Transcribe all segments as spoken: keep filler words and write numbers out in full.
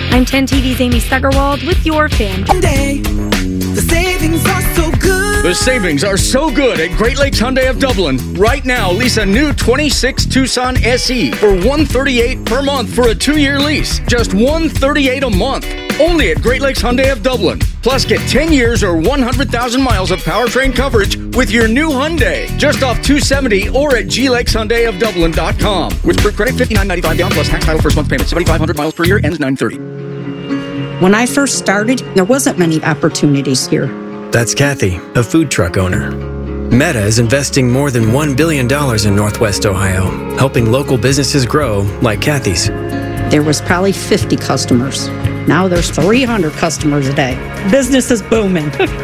I'm ten T V's Amy Steigerwald with your Fan Hyundai. The savings are so good. The savings are so good at Great Lakes Hyundai of Dublin. Right now, lease a new twenty-six Tucson S E for one hundred thirty-eight dollars per month for a two-year lease. Just one hundred thirty-eight dollars a month. Only at Great Lakes Hyundai of Dublin. Plus, get ten years or one hundred thousand miles of powertrain coverage with your new Hyundai. Just off two seventy or at g lakes hyundai of dublin dot com. With per credit, fifty-nine ninety-five down plus tax title first month payment. seventy-five hundred miles per year, ends nine thirty. When I first started, there wasn't many opportunities here. That's Kathy, a food truck owner. Meta is investing more than one billion dollars in Northwest Ohio, helping local businesses grow like Kathy's. There was probably fifty customers. Now there's three hundred customers a day. Business is booming.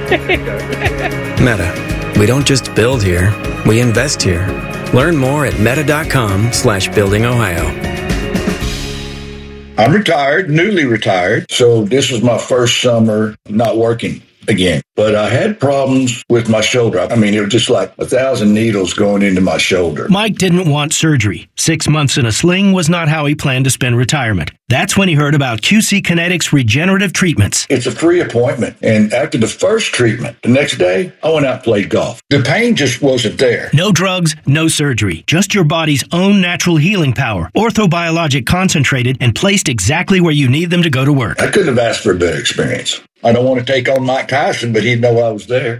Meta. We don't just build here, we invest here. Learn more at meta.com slash building Ohio. I'm retired, newly retired, so this was my first summer not working again. But I had problems with my shoulder. I mean, it was just like a thousand needles going into my shoulder. Mike didn't want surgery. Six months in a sling was not how he planned to spend retirement. That's when he heard about Q C Kinetics regenerative treatments. It's a free appointment. And after the first treatment, the next day, I went out and played golf. The pain just wasn't there. No drugs, no surgery. Just your body's own natural healing power. Orthobiologic concentrated and placed exactly where you need them to go to work. I couldn't have asked for a better experience. I don't want to take on Mike Tyson, but he'd know I was there.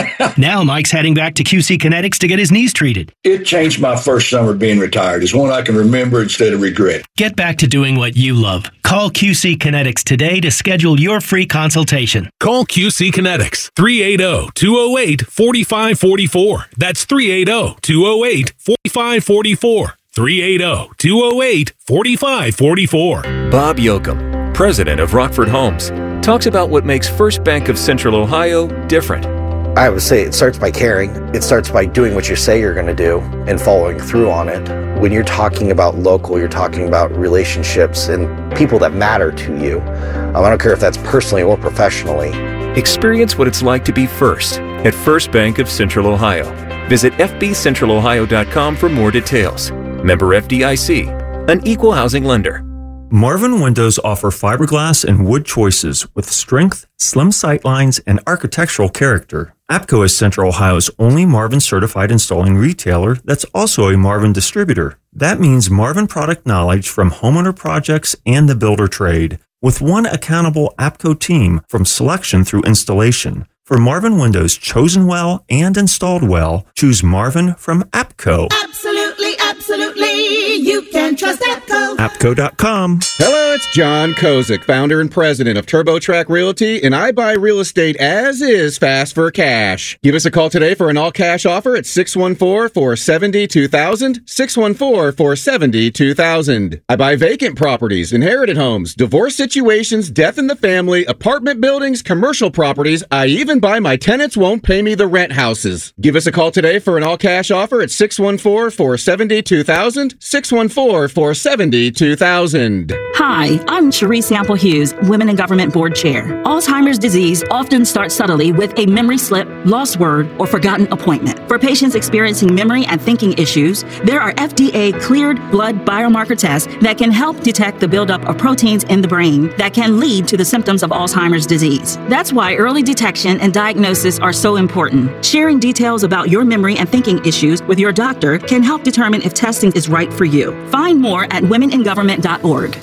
Now Mike's heading back to Q C Kinetics to get his knees treated. It changed my first summer being retired. It's one I can remember instead of regret. Get back to doing what you love. Call Q C Kinetics today to schedule your free consultation. Call Q C Kinetics, three eight zero, two zero eight, four five four four. That's three eight zero, two zero eight, four five four four. three eight zero, two zero eight, four five four four. Bob Yoakum, president of Rockford Homes, talks about what makes First Bank of Central Ohio different. I would say it starts by caring. It starts by doing what you say you're going to do and following through on it. When you're talking about local, you're talking about relationships and people that matter to you. Um, I don't care if that's personally or professionally. Experience what it's like to be first at First Bank of Central Ohio. Visit f b central ohio dot com for more details. Member F D I C, an equal housing lender. Marvin Windows offer fiberglass and wood choices with strength, slim sightlines, and architectural character. APCO is Central Ohio's only Marvin certified installing retailer that's also a Marvin distributor. That means Marvin product knowledge from homeowner projects and the builder trade, with one accountable APCO team from selection through installation. For Marvin Windows chosen well and installed well, choose Marvin from APCO. Absolutely, absolutely. You can trust APCO. APCO dot com. Hello, it's John Kozik, founder and president of TurboTrack Realty, and I buy real estate as is fast for cash. Give us a call today for an all-cash offer at six one four, four seven zero, two thousand, six one four, four seven zero, two thousand. I buy vacant properties, inherited homes, divorce situations, death in the family, apartment buildings, commercial properties. I even buy my tenants won't pay me the rent houses. Give us a call today for an all-cash offer at six one four, four seven zero, two thousand, six one four, four seven zero, two thousand. Hi, I'm Cherie Sample Hughes, Women in Government Board Chair. Alzheimer's disease often starts subtly with a memory slip, lost word, or forgotten appointment. For patients experiencing memory and thinking issues, there are F D A-cleared blood biomarker tests that can help detect the buildup of proteins in the brain that can lead to the symptoms of Alzheimer's disease. That's why early detection and diagnosis are so important. Sharing details about your memory and thinking issues with your doctor can help determine if testing is right for you. Find more at women in government dot org.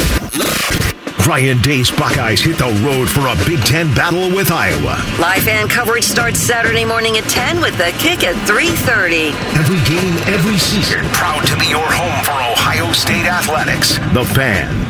Ryan Day's Buckeyes hit the road for a Big Ten battle with Iowa. Live fan coverage starts Saturday morning at ten with the kick at three thirty. Every game, every season, proud to be your home for Ohio State athletics. The Fan.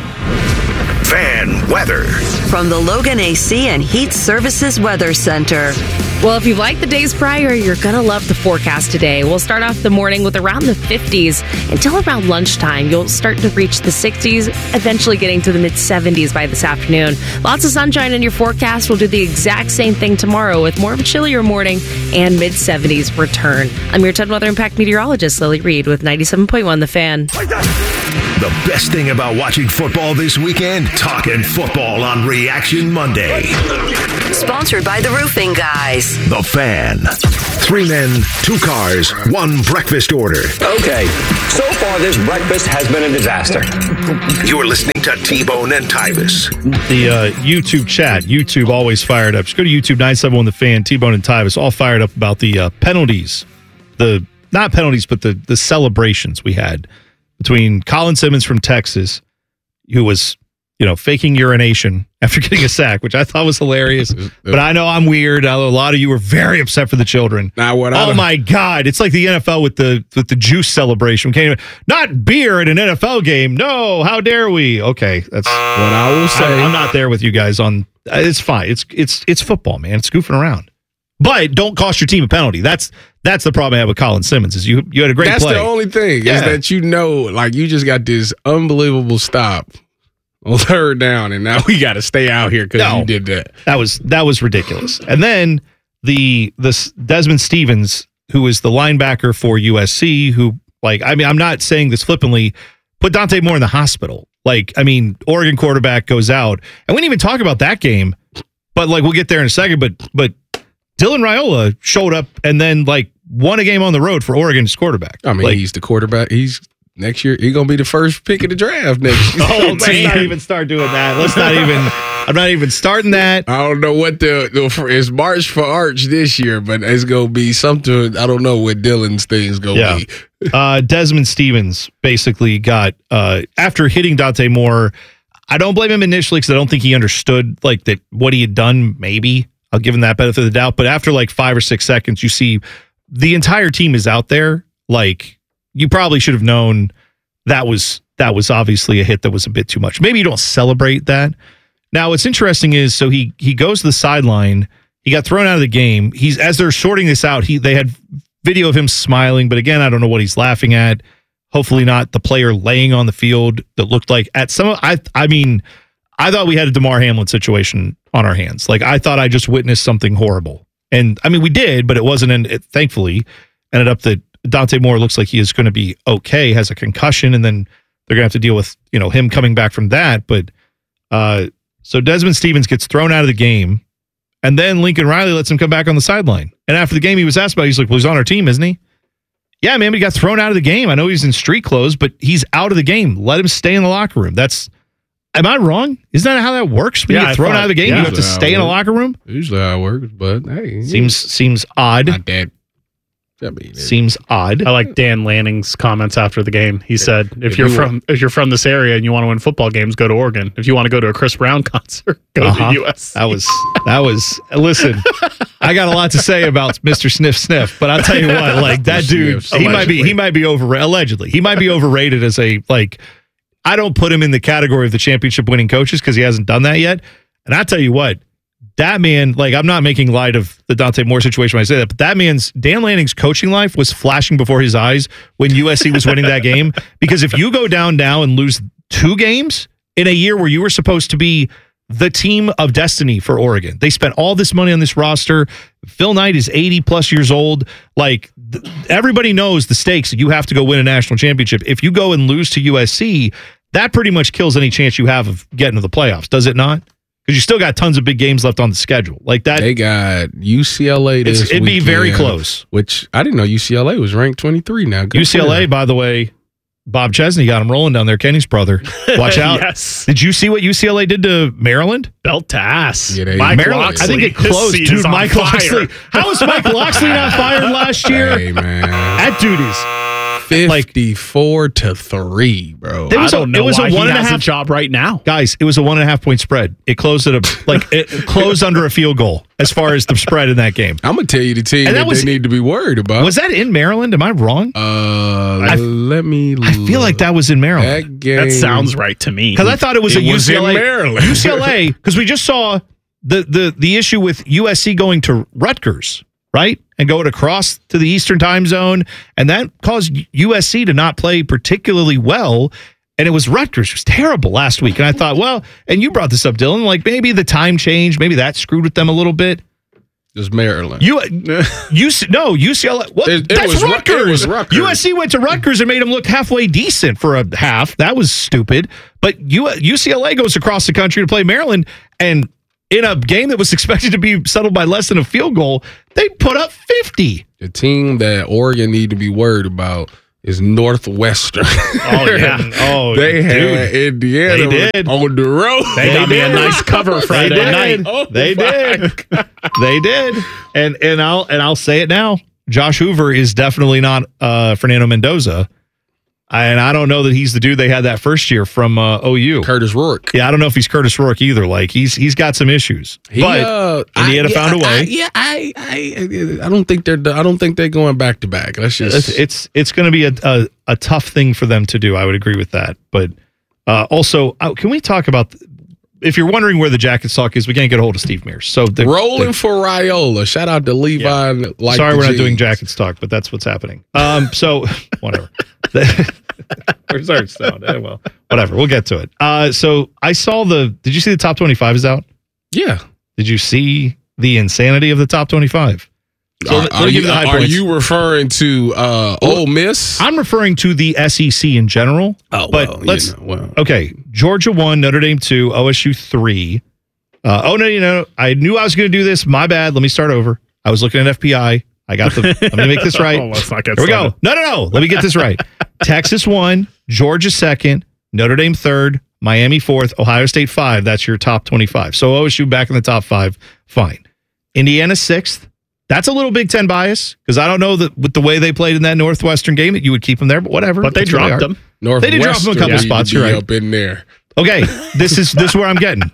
Fan weather. From the Logan A C and Heat Services Weather Center. Well, if you like the days prior, you're going to love the forecast today. We'll start off the morning with around the fifties. Until around lunchtime, you'll start to reach the sixties, eventually getting to the mid-seventies by this afternoon. Lots of sunshine in your forecast. We'll do the exact same thing tomorrow with more of a chillier morning and mid-seventies return. I'm your ten Weather Impact meteorologist, Lily Reed, with ninety-seven point one The Fan. The best thing about watching football this weekend? Talking football on Reaction Monday. Sponsored by the Roofing Guys. The Fan. Three men, two cars, one breakfast order. Okay, So far, this breakfast has been a disaster. You're listening to T-Bone and Tyvis. The uh, YouTube chat, YouTube always fired up. Just go to YouTube nine seven one The Fan, T-Bone and Tyvis, all fired up about the uh, penalties. The not penalties, but the the celebrations we had between Colin Simmons from Texas, who was, you know, faking urination after getting a sack, which I thought was hilarious. But I know I'm weird. I know a lot of you were very upset for the children. Now, what oh, my God. It's like the N F L with the with the juice celebration. Can't even, not beer at an N F L game. No, how dare we? Okay, that's what I will say. I'm, I'm not there with you guys on. It's fine. It's it's it's football, man. It's goofing around. But don't cost your team a penalty. That's that's the problem I have with Colin Simmons is you you had a great That's play. the only thing Yeah. is that you know, like you just got this unbelievable stop on third down, and now we got to stay out here because No. you did that. That was that was ridiculous. And then the the Desmond Stevens, who is the linebacker for U S C, who like I mean I'm not saying this flippantly, put Dante Moore in the hospital. Like I mean Oregon quarterback goes out, and we didn't even talk about that game, but like we'll get there in a second. But but Dylan Raiola showed up and then like won a game on the road for Oregon's quarterback. I mean, like, he's the quarterback. He's next year. He's gonna be the first pick of the draft next year. oh, let's not even start doing that. Let's not even. I'm not even starting that. I don't know what the, the it's March for Arch this year, but it's gonna be something. I don't know what Dylan's thing's gonna Yeah. be. uh, Desmond Stevens basically got uh, after hitting Dante Moore. I don't blame him initially because I don't think he understood like that what he had done. Maybe I'll give him that benefit of the doubt. But after like five or six seconds, you see the entire team is out there. Like you probably should have known that was that was obviously a hit that was a bit too much. Maybe you don't celebrate that. Now, what's interesting is so he he goes to the sideline. He got thrown out of the game. He's as they're sorting this out. He they had video of him smiling, but again, I don't know what he's laughing at. Hopefully, not the player laying on the field that looked like at some. I I mean, I thought we had a DeMar Hamlin situation on our hands. Like I thought I just witnessed something horrible, and I mean we did, but it wasn't. And it thankfully ended up that Dante Moore looks like he is going to be okay. Has a concussion, and then they're going to have to deal with you know him coming back from that. But uh, so Desmond Stevens gets thrown out of the game, and then Lincoln Riley lets him come back on the sideline. And after the game, he was asked about it. He's like, "Well, he's on our team, isn't he?" Yeah, man, but he got thrown out of the game. I know he's in street clothes, but he's out of the game. Let him stay in the locker room. That's. Am I wrong? Isn't that how that works? When Yeah, you get I thrown thought- out of the game, yeah. you have to Usually stay in how a it locker room? Usually how it works, but hey, Seems seems odd. Not that. I mean, Seems odd. I like Dan Lanning's comments after the game. He said, "If If you're you from if you're from this area and you want to win football games, go to Oregon. If you want to go to a Chris Brown concert, go Uh-huh. to U S C." That was that was. Listen, I got a lot to say about Mister Sniff Sniff, but I'll tell you what, like that dude, Sniff, he might be allegedly. he might be over allegedly he might be overrated as a like. I don't put him in the category of the championship winning coaches because he hasn't done that yet. And I tell you what, that man, like I'm not making light of the Dante Moore situation when I say that, but that man's Dan Lanning's coaching life was flashing before his eyes when U S C was winning that game. Because if you go down now and lose two games in a year where you were supposed to be the team of destiny for Oregon, they spent all this money on this roster. Phil Knight is eighty plus years old. Like th- everybody knows the stakes. You have to go win a national championship. If you go and lose to U S C, that pretty much kills any chance you have of getting to the playoffs, does it not? Because you still got tons of big games left on the schedule. Like that, they got U C L A this It's- it'd be weekend, very close. Which I didn't know U C L A was ranked twenty-three now. Good U C L A, for them. by the way, Bob Chesney got him rolling down there. Kenny's brother. Watch out. Yes. Did you see what U C L A did to Maryland? Belt to ass. Yeah, they- Mike Maryland. Loxley, I think it his closed. seat Dude, is on Mike fire. Loxley. How was Mike Loxley not fired last year? Hey man, That dude is. fifty-four to three, bro. It was I a- don't it know was a why one he and a has half- job right now. Guys, it was a one and a half point spread. It closed at a like it closed under a field goal as far as the spread in that game. I'm gonna tell you the team And that, that was- they need to be worried about. Was that in Maryland? Am I wrong? Uh, I- let me. I feel like that was in Maryland. That game. That sounds right to me. Because I thought it was It a was in U C L A. Maryland. U C L A, because we just saw the, the the issue with U S C going to Rutgers, right? And going across to the Eastern time zone. And that caused U S C to not play particularly well. And it was Rutgers. It was terrible last week. And I thought, well, and you brought this up, Dylan, like maybe the time change, maybe that screwed with them a little bit. It was Maryland. You, you no U C L A. Well, It- it that's was Ru- Rutgers. it was Rutgers. U S C went to Rutgers and made them look halfway decent for a half. That was stupid. But U, UCLA goes across the country to play Maryland, and in a game that was expected to be settled by less than a field goal, they put up fifty. The team that Oregon need to be worried about is Northwestern. Oh, yeah. Oh, they had dude. Indiana They did. on the road. They, got me a nice cover Friday They night. did. Oh, they my did. They did. And and I'll and I'll say it now. Josh Hoover is definitely not uh, Fernando Mendoza. And I don't know that he's the dude they had that first year from uh, O U. Curtis Rourke. Yeah, I don't know if he's Curtis Rourke either. Like he's he's got some issues. He, but uh, Indiana I, yeah, found a way. I, yeah, I, I, I don't think they're. I don't think they're going back to back. Let's just. It's it's, it's going to be a, a a tough thing for them to do. I would agree with that. But uh, also, uh, can we talk about? If you're wondering where the Jackets talk is, we can't get a hold of Steve Mears. So the, rolling the, for Raiola. Shout out to Levi. Yeah. Like Sorry, we're jeans. not doing Jackets talk, but that's what's happening. Um, so whatever. Where's our sound? Eh, well, whatever. We'll get to it. Uh, so I saw the. Did you see the top twenty-five is out? Yeah. Did you see the insanity of the top twenty-five? So are let me are, give you, the high are points. you referring to uh, Ole Miss? I'm referring to the S E C in general. Oh, but well, let's. you know, well. Okay, Georgia one, Notre Dame two, O S U three. Uh, oh no, you know, I knew I was going to do this. My bad. Let me start over. I was looking at F P I. I got the. Let me make this right. Oh, let's not get Here we started. go. No, no, no. Let me get this right. Texas one, Georgia second, Notre Dame third, Miami fourth, Ohio State five. That's your top twenty-five. So O S U back in the top five. Fine. Indiana sixth. That's a little Big Ten bias because I don't know that with the way they played in that Northwestern game that you would keep them there, but whatever. But they That's where dropped are. them. They did drop them a couple Northwestern spots. need to You're be right. up in there. Okay, this is this is where I'm getting.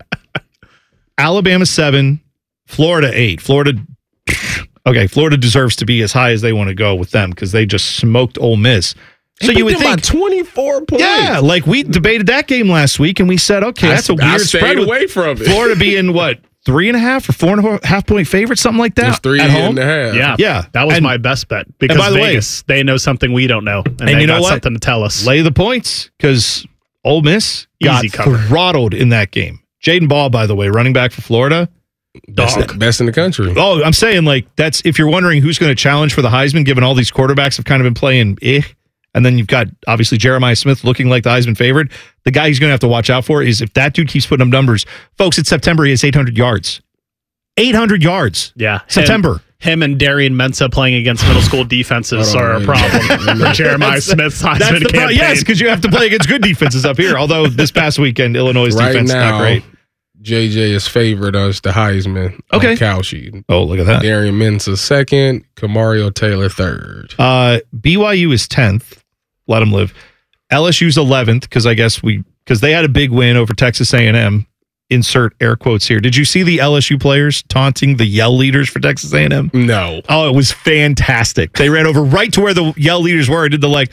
Alabama seven, Florida eight. Florida, okay, Florida deserves to be as high as they want to go with them because they just smoked Ole Miss. So They you would beat them by think, twenty-four points. yeah, like we debated that game last week and we said, okay, I- that's a I weird stayed spread. with away from it. Florida being what three and a half or four and a half point favorite, something like that. It's three at home. and a half. Yeah, Yeah. that was And- my best bet because by the way- Vegas they know something we don't know, and, And they you know got what? something to tell us. Lay the points because Ole Miss got Easy cover. throttled in that game. Jaden Ball, by the way, running back for Florida. Best, Dog. best in the country. Oh, I'm saying like that's if you're wondering who's going to challenge for the Heisman, given all these quarterbacks have kind of been playing eh, and then you've got obviously Jeremiah Smith looking like the Heisman favorite. The guy he's going to have to watch out for is if that dude keeps putting up numbers. Folks, it's September. He has eight hundred yards. eight hundred yards. Yeah, September. Him, him and Darian Mensah playing against middle school defenses Hold on, are a wait. problem for Jeremiah That's- Smith's Heisman That's the pro- campaign. yes, because you have to play against good defenses up here. Although this past weekend, Illinois' Right defense now, not great. J J is favored as the Heisman. Okay. On Cal sheet. Oh, look at that. Darian Mensah second. Kamario Taylor third. Uh, B Y U is tenth. Let them live. L S U's eleventh because I guess we because they had a big win over Texas A and M. Insert air quotes here. Did you see the L S U players taunting the yell leaders for Texas A and M? No. Oh, it was fantastic. They ran over right to where the yell leaders were. Did the like,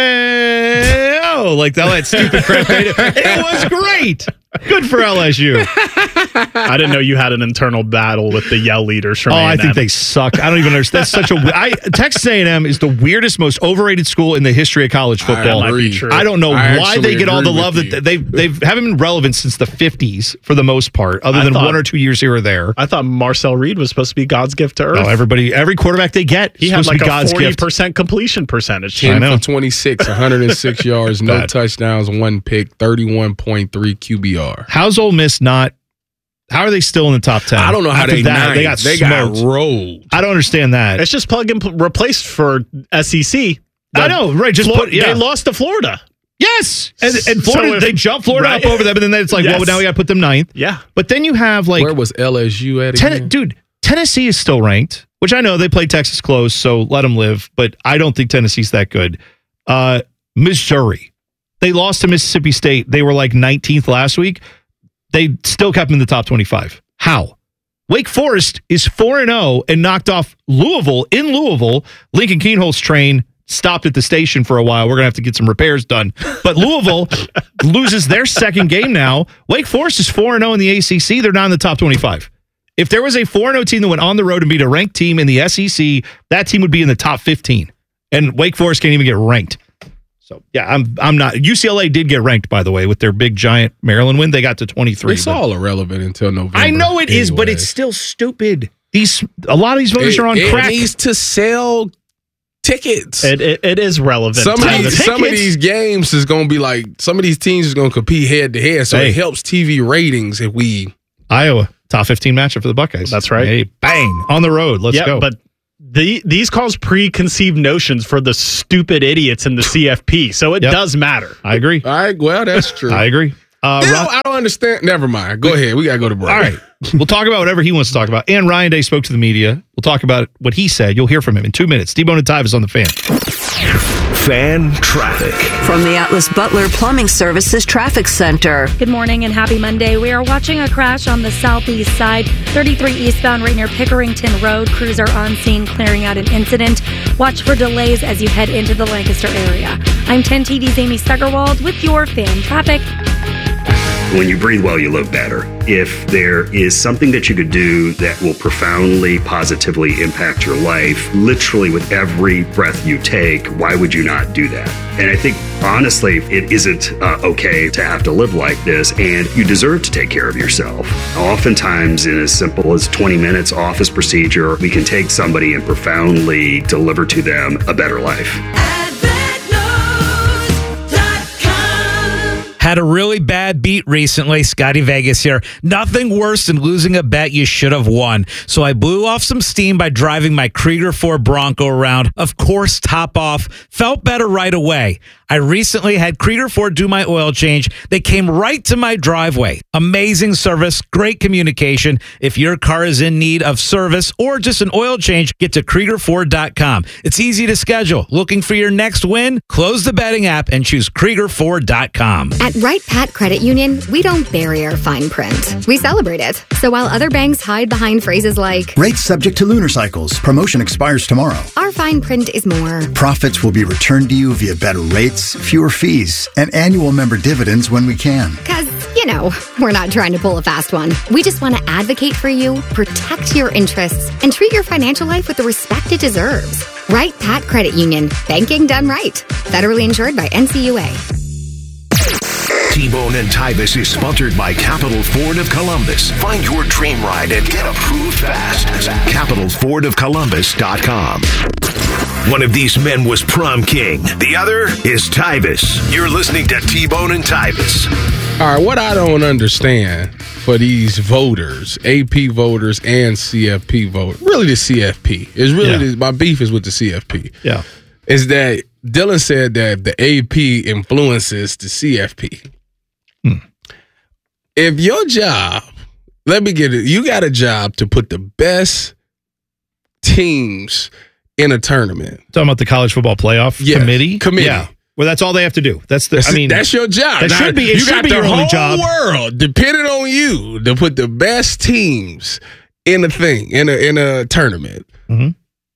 hey, oh, like all that stupid crap. They did. It was great. Good for L S U. I didn't know you had an internal battle with the yell leaders from Oh, A and M. I think they suck. I don't even understand. That's such a. I, Texas A and M is the weirdest, most overrated school in the history of college football. I agree. I don't know I why actually they get all the agree love with that you. they they've haven't been relevant since the fifties for the most part, other I than thought- one or two years here or there. I thought Marcel Reed was supposed to be God's gift to earth. No, everybody, every quarterback they get, he is had supposed like to be a God's forty gift. percent completion percentage. I ten know. for twenty-six, one hundred six yards, no Bad. touchdowns, one pick, thirty-one point three Q B R. How's Ole Miss not? How are they still in the top ten? I don't know how After they that, ninth. they got They smoked. got rolled. I don't understand that. It's just plug and pl- replaced for S E C. I know, right? Just Flor- put yeah. They lost to Florida. Yes, and, and So Florida if- they jump Florida right? up over them, and then it's like, Yes. well, now we got to put them ninth. Yeah, But then you have like Where was L S U at Ten- again? dude, Tennessee is still ranked, which I know they played Texas close, so let them live. But I don't think Tennessee's that good. Uh, Missouri, they lost to Mississippi State. They were like nineteenth last week. They still kept them in the top twenty-five. How? Wake Forest is four and zero and knocked off Louisville in Louisville. Lincoln Keenholz's train stopped at the station for a while. We're gonna have to get some repairs done. But Louisville loses their second game now. Wake Forest is four and zero in the A C C. They're not in the top twenty-five. If there was a four and oh team that went on the road and beat a ranked team in the S E C, that team would be in the top fifteen. And Wake Forest can't even get ranked. So, yeah, I'm I'm not. U C L A did get ranked, by the way, with their big, giant Maryland win. They got to twenty-three. It's but- all irrelevant until November. I know it is, but anyway. it's still stupid. These A lot of these voters It- are on it crack. needs to sell tickets. It, it, it is relevant. Some to of, the- these, some of tickets? these games is going to be like, some of these teams is going to compete head to head. So Hey. it helps T V ratings if we. Iowa, top fifteen matchup for the Buckeyes. That's right. Hey, bang, on the road. Let's yeah, go. but The, these cause preconceived notions for the stupid idiots in the C F P, so it Yep. does matter. I agree. All right, well, that's true. I agree. Uh, Still, Ron- I don't understand. Never mind. Go ahead. We got to go to break. All right. We'll talk about whatever he wants to talk about. And Ryan Day spoke to the media. We'll talk about what he said. You'll hear from him in two minutes. T-Bone and Tyvis on the Fan. Fan traffic. From the Atlas Butler Plumbing Services Traffic Center. Good morning and happy Monday. We are watching a crash on the southeast side, thirty-three eastbound right near Pickerington Road. Crews are on scene clearing out an incident. Watch for delays as you head into the Lancaster area. I'm ten T D's Amy Stuggerwald with your Fan Traffic. When you breathe well, you live better. If there is something that you could do that will profoundly, positively impact your life, literally with every breath you take, why would you not do that? And I think, honestly, it isn't uh, okay to have to live like this, and you deserve to take care of yourself. Oftentimes, in as simple as twenty minutes office procedure, we can take somebody and profoundly deliver to them a better life. Had a really bad beat recently. Scotty Vegas here. Nothing worse than losing a bet you should have won. So I blew off some steam by driving my Krieger Ford Bronco around. Of course, top off. Felt better right away. I recently had Krieger Ford do my oil change. They came right to my driveway. Amazing service, great communication. If your car is in need of service or just an oil change, get to Krieger Ford dot com. It's easy to schedule. Looking for your next win? Close the betting app and choose Krieger Ford dot com. At Wright Pat Credit Union, we don't bury our fine print. We celebrate it. So while other banks hide behind phrases like, rates subject to lunar cycles, promotion expires tomorrow, our fine print is more. Profits will be returned to you via better rates, fewer fees, and annual member dividends when we can. Because, you know, we're not trying to pull a fast one. We just want to advocate for you, protect your interests, and treat your financial life with the respect it deserves. Wright Pat Credit Union. Banking done right. Federally insured by N C U A. T-Bone and Tyvis is sponsored by Capital Ford of Columbus. Find your dream ride and get approved fast. Capital Ford of Columbus dot com. One of these men was prom king. The other is Tyvis. You're listening to T-Bone and Tyvis. All right, what I don't understand for these voters, A P voters and C F P voters, really the C F P, is really Yeah. the, my beef is with the C F P. Yeah. Is that Dylan said that the A P influences the C F P. Hmm. If your job, let me get it, you got a job to put the best teams in a tournament. Talking about the college football playoff Yeah, committee? committee. Yeah. Well, that's all they have to do. That's the, That's, I mean, that's your job. That Now, should be, it you should got be the your whole only job. world depending on you to put the best teams in a thing, in a, in a tournament. Mm-hmm.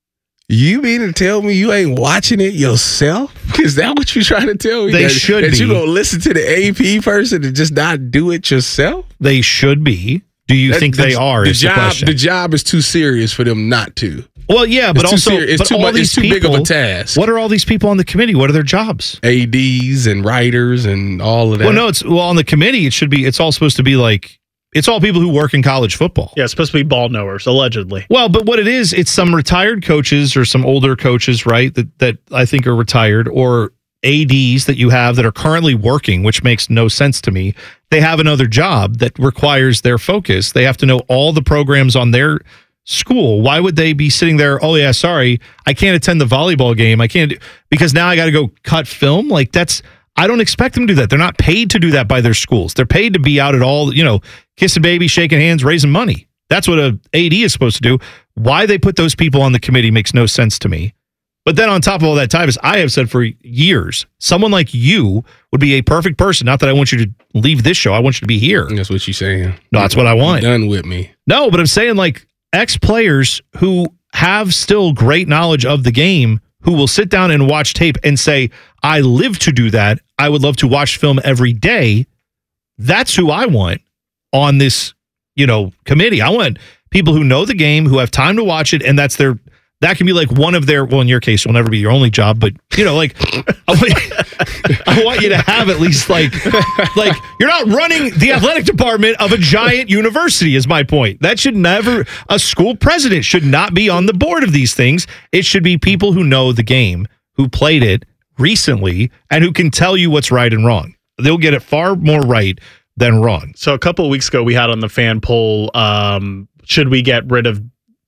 You mean to tell me you ain't watching it yourself? Is that what you're trying to tell me? They that, should that be. you gonna listen to the A P person and just not do it yourself? They should be. Do you That- think they that's- are? The is job, the question. the job is too serious for them not to. Well, yeah, but It's too also, serious. It's but too all much- these it's too people, big of a task. What are all these people on the committee? What are their jobs? A Ds and writers and all of that. Well, no, it's well on the committee. It should be. It's all supposed to be like. It's all people who work in college football. Yeah, it's supposed to be ball knowers, allegedly. Well, but what it is, it's some retired coaches or some older coaches, right? That that I think are retired, or A Ds that you have that are currently working, which makes no sense to me. They have another job that requires their focus. They have to know all the programs on their school. Why would they be sitting there? Oh yeah, sorry, I can't attend the volleyball game. I can't because now I got to go cut film. Like that's. I don't expect them to do that. They're not paid to do that by their schools. They're paid to be out at all, you know, kissing babies, shaking hands, raising money. That's what a AD is supposed to do. Why they put those people on the committee makes no sense to me. But then on top of all that, Tyvis, I have said for years, someone like you would be a perfect person. Not that I want you to leave this show. I want you to be here. That's what you're saying. No, that's what I want. You're done with me. No, but I'm saying like ex-players who have still great knowledge of the game who will sit down and watch tape and say, I live to do that. I would love to watch film every day. That's who I want on this, you know, committee. I want people who know the game, who have time to watch it, and that's their, that can be like one of their, well, in your case, it'll never be your only job, but, you know, like, I want, I want you to have at least like, like, you're not running the athletic department of a giant university, is my point. That should never, a school president should not be on the board of these things. It should be people who know the game, who played it recently, and who can tell you what's right and wrong. They'll get it far more right than wrong. So a couple of weeks ago, we had on the fan poll, um, should we get rid of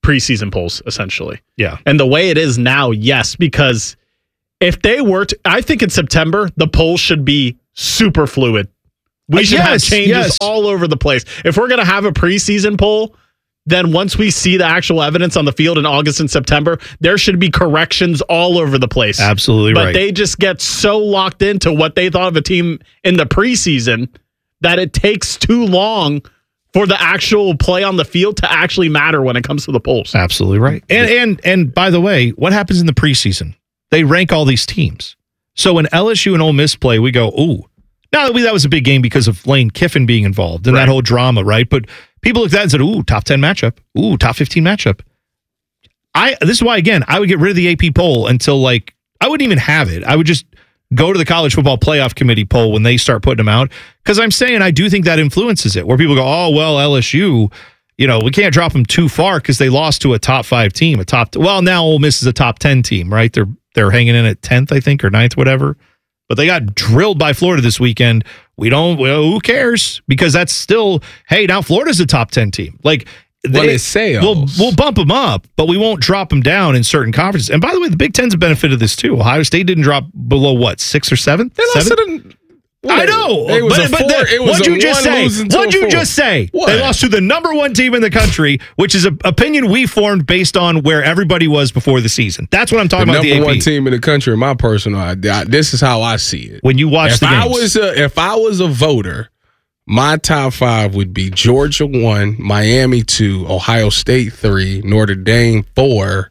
preseason polls, essentially. Yeah. And the way it is now, yes, because if they were to, I think in September, the polls should be super fluid. We Uh, should yes, have changes yes. all over the place. If we're going to have a preseason poll, then once we see the actual evidence on the field in August and September, there should be corrections all over the place. Absolutely but right. they just get so locked into what they thought of a team in the preseason that it takes too long for the actual play on the field to actually matter when it comes to the polls. Absolutely right. And and and by the way, what happens in the preseason? They rank all these teams. So when L S U and Ole Miss play, we go, ooh. Now, that was a big game because of Lane Kiffin being involved and Right. that whole drama, right? But people looked at that and said, ooh, top ten matchup. Ooh, top fifteen matchup. I This is why, again, I would get rid of the A P poll until, like, I wouldn't even have it. I would just go to the College Football Playoff Committee poll when they start putting them out. Because I'm saying I do think that influences it, where people go, oh, well, L S U, you know, we can't drop them too far because they lost to a top five team. A top, well, now Ole Miss is a top ten team, right? They're they're hanging in at tenth, I think, or ninth, whatever. But they got drilled by Florida this weekend. We don't, well, who cares? Because that's still, hey, now Florida's a top ten team. Like, Well, it's sales. We'll, we'll bump them up, but we won't drop them down in certain conferences. And by the way, the Big Ten's have benefited this too. Ohio State didn't drop below what, sixth or seventh? They lost Seventh? to the- I know. It was but a but four- the- it was what'd a you just one say? losing to What'd a you four. just say? What? They lost to the number one team in the country, which is an opinion we formed based on where everybody was before the season. That's what I'm talking the about. number The A P. one team in the country, in my personal idea. This is how I see it. When you watch if the I games. was a, if I was a voter, my top five would be Georgia one, Miami two, Ohio State three, Notre Dame four.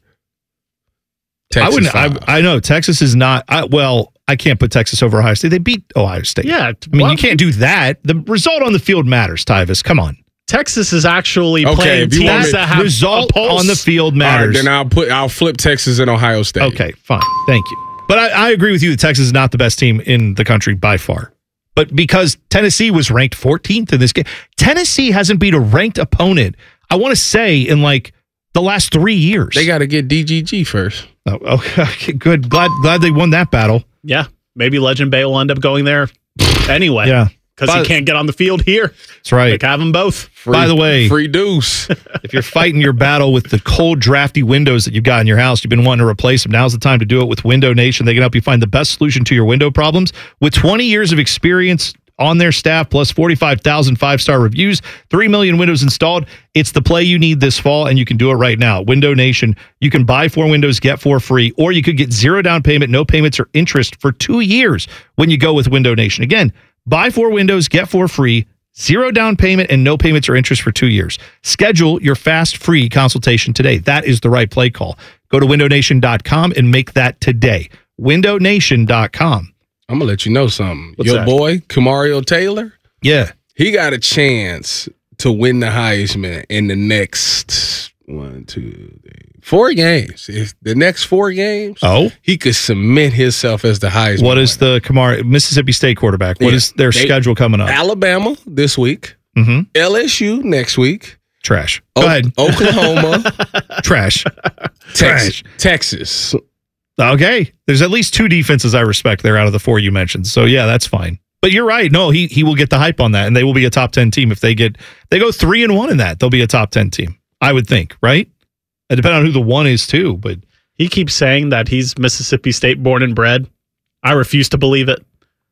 Texas I wouldn't. five. I, I know Texas is not. I, well, I can't put Texas over Ohio State. They beat Ohio State. Yeah, I mean, well- you can't do that. The result on the field matters, Tyvis. Come on. Texas is actually Okay, playing if you want teams me- that have result a pulse. on the field All right, matters. then I'll put I'll flip Texas and Ohio State. Okay, fine. Thank you. But I, I agree with you that Texas is not the best team in the country by far. But because Tennessee was ranked fourteenth in this game, Tennessee hasn't beat a ranked opponent, I want to say, in like the last three years. They got to get D G G first. Oh, okay, good. Glad glad they won that battle. Yeah, maybe Legend Bay will end up going there anyway. Yeah. Because By- he can't get on the field here. That's right. Like, have them both. Free, By the way, free deuce. if you're fighting your battle with the cold, drafty windows that you've got in your house, you've been wanting to replace them, now's the time to do it with Window Nation. They can help you find the best solution to your window problems. With twenty years of experience on their staff, plus forty-five thousand five-star reviews, three million windows installed, it's the play you need this fall, and you can do it right now. Window Nation, you can buy four windows, get four free, or you could get zero down payment, no payments or interest for two years when you go with Window Nation. Again, buy four windows, get four free, zero down payment, and no payments or interest for two years. Schedule your fast, free consultation today. That is the right play call. Go to window nation dot com and make that today. window nation dot com. I'm gonna let you know something. What's Your that? boy Kamario Taylor, Yeah. he got a chance to win the Heisman in the next one, two, three, four games. If the next four games, Oh? he could cement himself as the Heisman. What is the Kamar Mississippi State quarterback? What Yeah. is their They- schedule coming up? Alabama this week, Mm-hmm. L S U next week, Trash. O- Go ahead. Oklahoma, Trash. Texas, Trash. Texas. Okay. There's at least two defenses I respect there out of the four you mentioned. So yeah, that's fine. But you're right. No, he he will get the hype on that, and they will be a top ten team if they get they go three and one in that. They'll be a top ten team. I would think, right? It depends on who the one is too. But He keeps saying that he's Mississippi State born and bred. I refuse to believe it.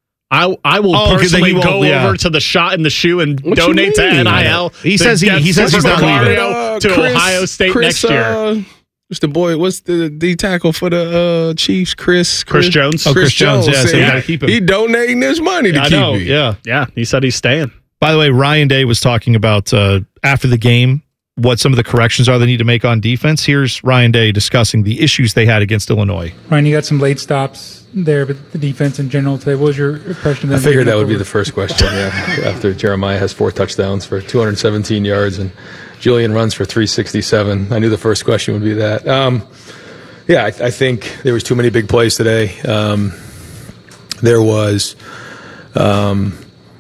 I I will Oh, 'cause then personally he won't- go yeah. over to the Shot in the Shoe and What you donate to mean? N I L. He to says he- get he says he's not Super leaving. Mario to Chris- Ohio State Chris, next year. Uh, what's the boy? What's the D tackle for the uh, Chiefs? Chris, Chris Jones? Oh, Chris Jones, yeah, so said you gotta keep him. He donating his money to I keep know, him. yeah. Yeah, he said he's staying. By the way, Ryan Day was talking about uh, after the game what some of the corrections are they need to make on defense. Here's Ryan Day discussing the issues they had against Illinois. Ryan, you got some late stops there, but the defense in general today, what was your impression of I them? figured that would be the first question, yeah. After Jeremiah has four touchdowns for two hundred seventeen yards and Julian runs for three sixty-seven, I knew the first question would be that. Um, yeah, I, I think there was too many big plays today. Um, there was, um,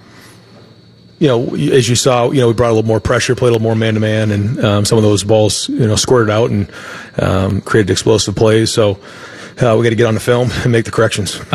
you know, as you saw, you know, we brought a little more pressure, played a little more man-to-man, and um, some of those balls, you know, squirted out and um, created explosive plays. So uh, we got to get on the film and make the corrections. Uh-huh.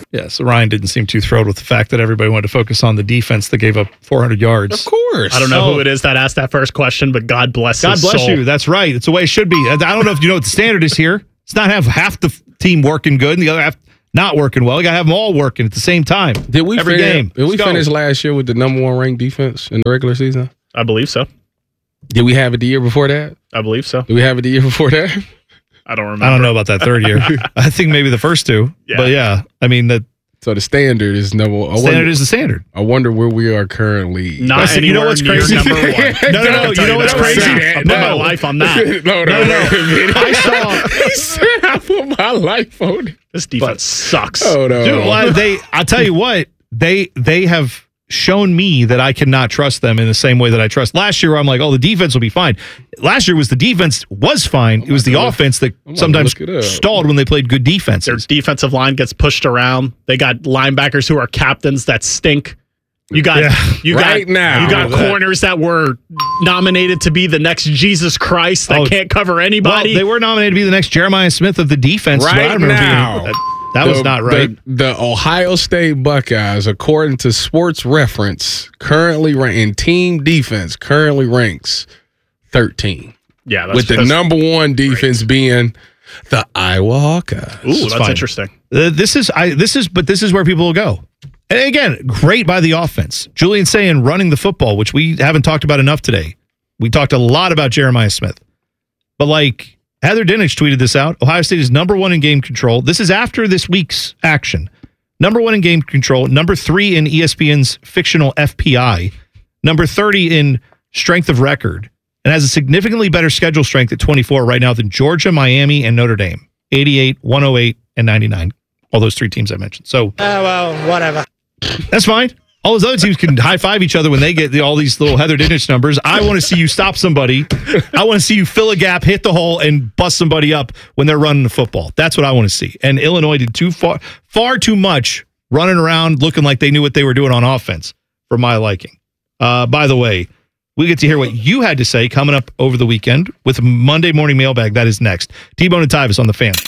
Yeah, so Ryan didn't seem too thrilled with the fact that everybody wanted to focus on the defense that gave up four hundred yards. Of course. I don't know Oh. who it is that asked that first question, but God bless God his bless soul. you. That's right. It's the way it should be. I I don't know if you know what the standard is here. It's not have half the f- team working good and the other half not working well. You got to have them all working at the same time. Did we Every finish, game. Did we Let's go. finish last year with the number one ranked defense in the regular season? I believe so. Did we have it the year before that? I believe so. Did we have it the year before that? I don't remember. I don't know about that third year. I think maybe the first two. Yeah. But yeah, I mean, the So the standard is number one. I standard wonder, is the standard. I wonder where we are currently. Not Listen, you know anywhere what's near crazy? number one. No, no, no. You know what's crazy? I put my life on that. no, no, No, no. no. I saw. He said I put my life on it. This defense sucks. Oh, no. Dude, well, they, I'll tell you what, they they have shown me that I cannot trust them in the same way that I trust. Last year, I'm like, oh, the defense will be fine. Last year was the defense was fine. It was the gonna- offense that I'm gonna sometimes look it up. stalled when they played good Their defenses. defensive line gets pushed around. They got linebackers who are captains that stink. You got Yeah. you Right got now. you got That. corners that were nominated to be the next Jesus Christ that Oh, can't cover Well, anybody. they were nominated to be the next Jeremiah Smith of the defense. is what I Right remember being- now. that that was The- not right. The, the Ohio State Buckeyes, according to Sports Reference, currently rank in team defense, currently ranks thirteen. yeah, that's, With the that's- number one defense being the Iowa Hawkeyes. Ooh, that's fine. interesting. Uh, this is I this is but this is where people will go. And again, great by the offense. Julian Sayin running the football, which we haven't talked about enough today. We talked a lot about Jeremiah Smith. But like Heather Dinich tweeted this out. Ohio State is number one in game control. This is after this week's action. Number one in game control. Number three in E S P N's fictional F P I. Number thirty in strength of record. And has a significantly better schedule strength at twenty-four right now than Georgia, Miami, and Notre Dame. eighty-eight, one oh eight, and ninety-nine. All those three teams I mentioned. So Oh, well, whatever. that's fine. All those other teams can high five each other when they get the, all these little Heather Dinich numbers. I want to see you stop somebody. I want to see you fill a gap, hit the hole, and bust somebody up when they're running the football. That's what I want to see. And Illinois did too far, far too much running around looking like they knew what they were doing on offense for my liking. Uh, by the way, we get to hear what you had to say coming up over the weekend with Monday Morning Mailbag. That is next. T-Bone and Tyvis on the Fan.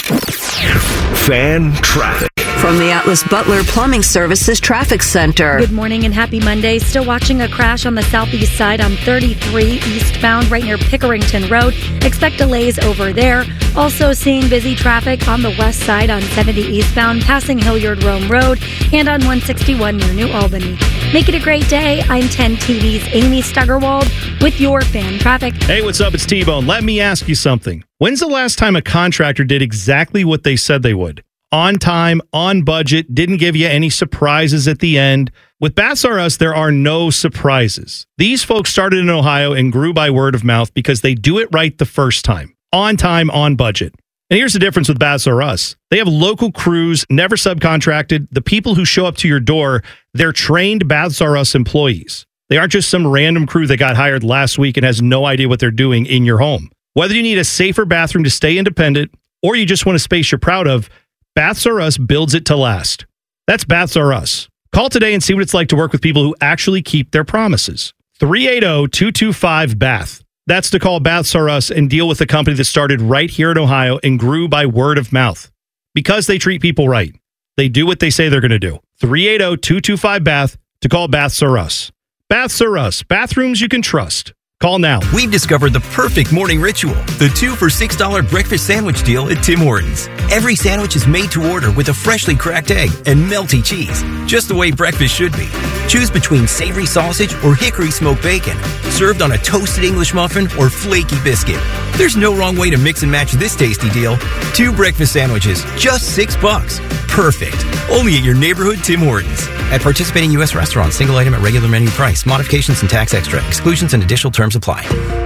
Fan traffic. From the Atlas Butler Plumbing Services Traffic Center. Good morning and happy Monday. Still watching a crash on the southeast side on thirty-three eastbound right near Pickerington Road. Expect delays over there. Also seeing busy traffic on the west side on seventy eastbound passing Hilliard Rome Road and on one sixty-one near New Albany. Make it a great day. I'm ten T V's Amy Stuggerwald with your fan traffic. Hey, what's up? It's T-Bone. Let me ask you something. When's the last time a contractor did exactly what they said they would? On time, on budget, didn't give you any surprises at the end. With Baths R Us, there are no surprises. These folks started in Ohio and grew by word of mouth because they do it right the first time. On time, on budget. And here's the difference with Baths R Us. They have local crews, never subcontracted. The people who show up to your door, they're trained Baths R Us employees. They aren't just some random crew that got hired last week and has no idea what they're doing in your home. Whether you need a safer bathroom to stay independent or you just want a space you're proud of, Baths R Us builds it to last. That's Baths R Us. Call today and see what it's like to work with people who actually keep their promises. three eight zero, two two five, B A T H. That's to call Baths R Us and deal with a company that started right here in Ohio and grew by word of mouth. Because they treat people right. They do what they say they're going to do. three eight zero, two two five, B A T H to call Baths R Us. Baths R Us. Bathrooms you can trust. Call now. We've discovered the perfect morning ritual, the two for six dollars breakfast sandwich deal at Tim Hortons. Every sandwich is made to order with a freshly cracked egg and melty cheese, just the way breakfast should be. Choose between savory sausage or hickory smoked bacon, served on a toasted English muffin or flaky biscuit. There's no wrong way to mix and match this tasty deal. Two breakfast sandwiches, just six bucks. Perfect. Only at your neighborhood Tim Hortons. At participating U S restaurants, single item at regular menu price. Modifications and tax extra. Exclusions and additional terms apply.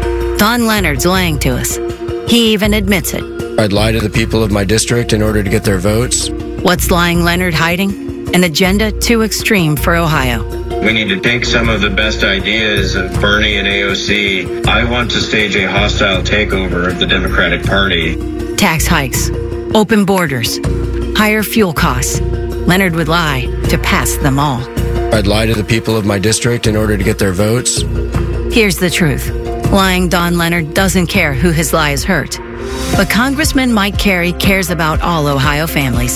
Don Leonard's lying to us. He even admits it. I'd lie to the people of my district in order to get their votes. What's lying Leonard hiding? An agenda too extreme for Ohio. We need to take some of the best ideas of Bernie and A O C. I want to stage a hostile takeover of the Democratic Party. Tax hikes, open borders, higher fuel costs. Leonard would lie to pass them all. I'd lie to the people of my district in order to get their votes. Here's the truth. Lying Don Leonard doesn't care who his lies hurt. But Congressman Mike Carey cares about all Ohio families.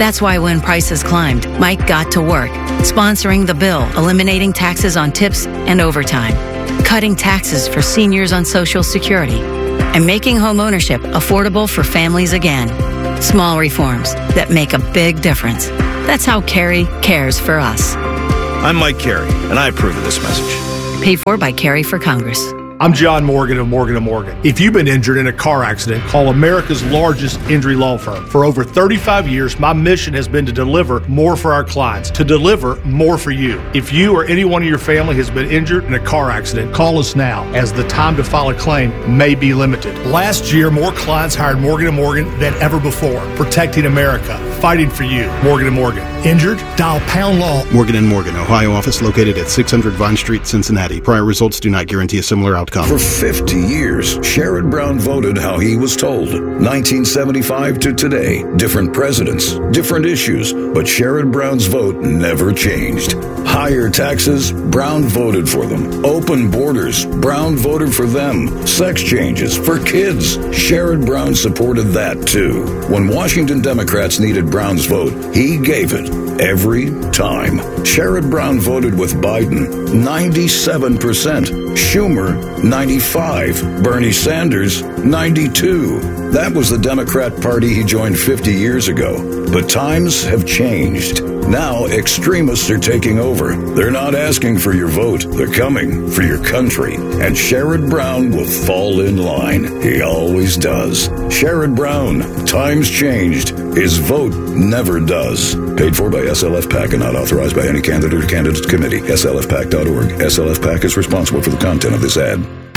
That's why when prices climbed, Mike got to work, sponsoring the bill, eliminating taxes on tips and overtime, cutting taxes for seniors on Social Security, and making homeownership affordable for families again. Small reforms that make a big difference. That's how Carey cares for us. I'm Mike Carey, and I approve of this message. Paid for by Carey for Congress. I'm John Morgan of Morgan and Morgan. If you've been injured in a car accident, call America's largest injury law firm. For over thirty-five years, my mission has been to deliver more for our clients, to deliver more for you. If you or anyone in your family has been injured in a car accident, call us now, as the time to file a claim may be limited. Last year, more clients hired Morgan and Morgan than ever before, protecting America, fighting for you. Morgan and Morgan. Injured? Dial pound law. Morgan and Morgan, Ohio office located at six hundred Vine Street, Cincinnati. Prior results do not guarantee a similar outcome. For fifty years, Sherrod Brown voted how he was told. nineteen seventy-five to today, different presidents, different issues, but Sherrod Brown's vote never changed. Higher taxes, Brown voted for them. Open borders, Brown voted for them. Sex changes for kids, Sherrod Brown supported that too. When Washington Democrats needed Brown's vote, he gave it every time. Sherrod Brown voted with Biden, ninety-seven percent. Schumer, ninety-five. Bernie Sanders, ninety-two. That was the Democrat Party he joined fifty years ago. But times have changed. Now extremists are taking over. They're not asking for your vote. They're coming for your country. And Sherrod Brown will fall in line. He always does. Sherrod Brown, times changed. His vote never does. Paid for by S L F PAC and not authorized by any candidate or candidate committee. S L F PAC dot org. S L F PAC is responsible for the content of this ad.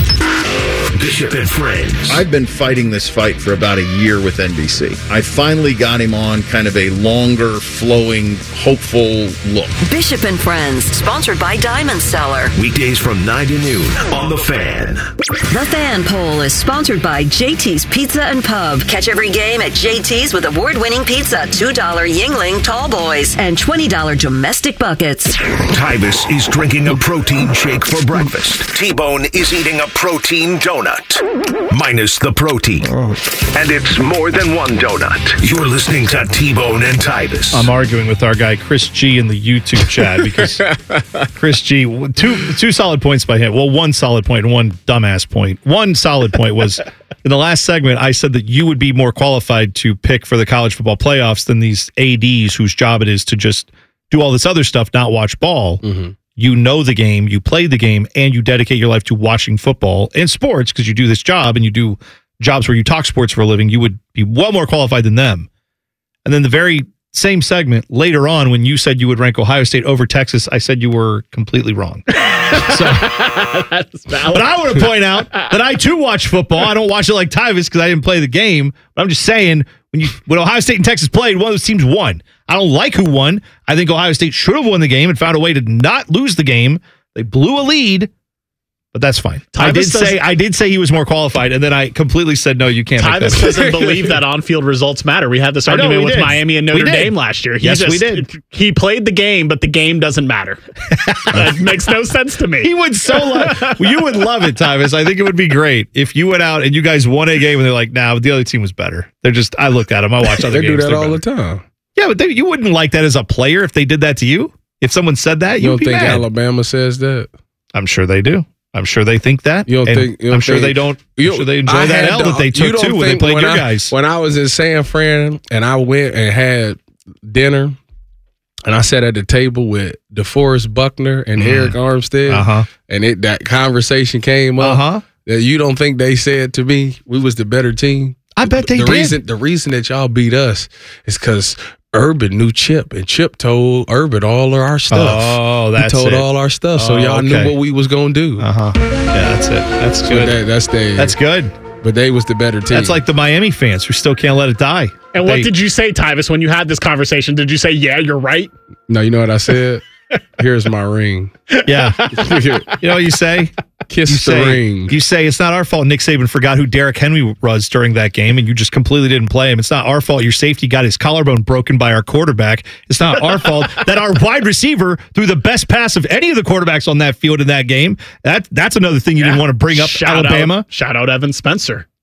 Bishop and Friends. I've been fighting this fight for about a year with N B C. I finally got him on kind of a longer, flowing, hopeful look. Bishop and Friends, sponsored by Diamond Cellar. Weekdays from nine to noon on The Fan. The Fan Poll is sponsored by J T's Pizza and Pub. Catch every game at J T's with award-winning pizza, two dollar Yingling Tall Boys, and twenty dollar domestic buckets. Tyvis is drinking a protein shake for breakfast. T-Bone is eating a protein donut. Minus the protein. Oh. And it's more than one donut. You're listening to T-Bone and Tyvis. I'm arguing with our guy Chris G in the YouTube chat because Chris G, two two solid points by him. Well, one solid point and one dumbass point. One solid point was in the last segment, I said that you would be more qualified to pick for the college football playoffs than these A Ds whose job it is to just do all this other stuff, not watch ball. Mm-hmm. You know the game, you play the game, and you dedicate your life to watching football and sports because you do this job and you do jobs where you talk sports for a living. You would be well more qualified than them. And then the very same segment later on, when you said you would rank Ohio State over Texas, I said you were completely wrong. So, That's valid. But I want to point out that I too watch football. I don't watch it like Tyvis because I didn't play the game. But I'm just saying, when you when Ohio State and Texas played, one of those teams won. I don't like who won. I think Ohio State should have won the game and found a way to not lose the game. They blew a lead, but that's fine. Tyvis I did say I did say he was more qualified, and then I completely said no. You can't. Tyvis make that doesn't believe that on-field results matter. We had this I know, argument we with did. Miami and Notre Dame last year. He Yes, just, we did. He played the game, but the game doesn't matter. That makes no sense to me. He would so love. Well, you would love it, Tyvis. I think it would be great if you went out and you guys won a game and they're like, "Nah, the other team was better." They're just. I looked at them. I watched other They games. do that They're all better. the time. Yeah, but they, you wouldn't like that as a player if they did that to you. If someone said that, You you'd don't be think mad. Alabama says that? I'm sure they do. I'm sure they think that. You don't And think? You don't I'm sure think- they don't. you- I'm sure they enjoy I that had L the- that they you took don't too when they think played when your I- guys. When I was in San Fran and I went and had dinner, and I sat at the table with DeForest Buckner and Mm. Eric Armstead, Uh-huh. and it that conversation came up. Uh-huh. That you don't think they said to me we was the better team? I bet they the did. reason the reason that y'all beat us is because Urban knew Chip, and Chip told Urban all of our stuff. Oh, that's he told it. all our stuff, so Oh, y'all okay. knew what we was gonna do. Uh huh. Yeah, that's it. That's So good. that- that's the That's good. But they was the better team. That's like the Miami fans who still can't let it die. And what They- did you say, Tyvis, when you had this conversation? Did you say, yeah, you're right? No, you know what I said? Here's my ring. Yeah. You know what you say? Kiss you the say, ring. You say it's not our fault Nick Saban forgot who Derrick Henry was during that game and you just completely didn't play him. It's not our fault your safety got his collarbone broken by our quarterback. It's not our fault that our wide receiver threw the best pass of any of the quarterbacks on that field in that game. That That's another thing you Yeah. didn't want to bring up, Shout Alabama. Out, shout out Evan Spencer.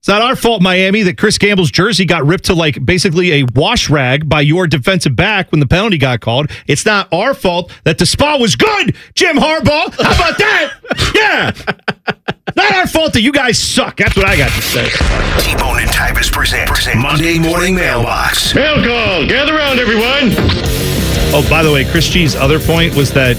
It's not our fault, Miami, that Chris Gamble's jersey got ripped to like basically a wash rag by your defensive back when the penalty got called. It's not our fault that the spa was good, Jim Harbaugh. How about that? Yeah. Not our fault that you guys suck. That's what I got to say. T-Bone and Tyvis present, present Monday Morning Mailbox. Mail call. Gather around, everyone. Oh, by the way, Chris G's other point was that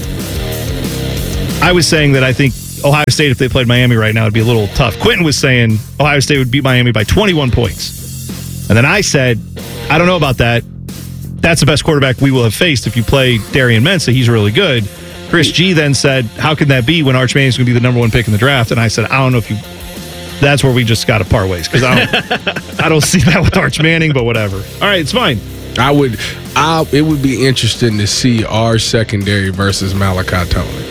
I was saying that I think Ohio State, if they played Miami right now, would be a little tough. Quentin was saying Ohio State would beat Miami by twenty-one points. And then I said, I don't know about that. That's the best quarterback we will have faced if you play Darian Mensah. He's really good. Chris G then said, how can that be when Arch Manning's going to be the number one pick in the draft? And I said, I don't know if you... That's where we just got to part ways because I don't, I don't see that with Arch Manning, but whatever. All right, it's fine. I would, I, it would be interesting to see our secondary versus Malachi Tony.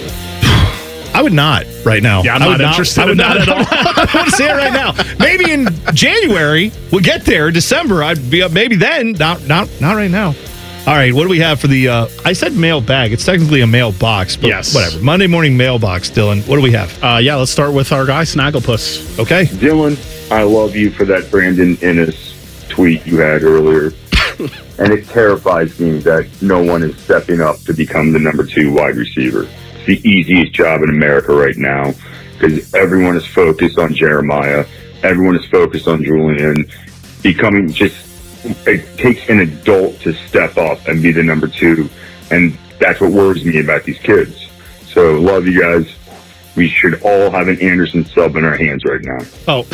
I would not right now. Yeah, I'm I not would interested I would in not that at all. I want to say it right now. Maybe in January we'll get there. December I'd be up. Maybe then. Not not not right now. All right. What do we have for the? Uh, I said mailbag. It's technically a mailbox, but yes, whatever. Monday morning mailbox. Dylan, what do we have? Uh, yeah, let's start with our guy Snagglepuss. Okay, Dylan, I love you for that Brandon Ennis tweet you had earlier. And it terrifies me that no one is stepping up to become the number two wide receiver. It's the easiest job in America right now because everyone is focused on Jeremiah. Everyone is focused on Julian. Becoming just, it takes an adult to step up and be the number two. And that's what worries me about these kids. So love you guys. We should all have an Anderson sub in our hands right now. Oh,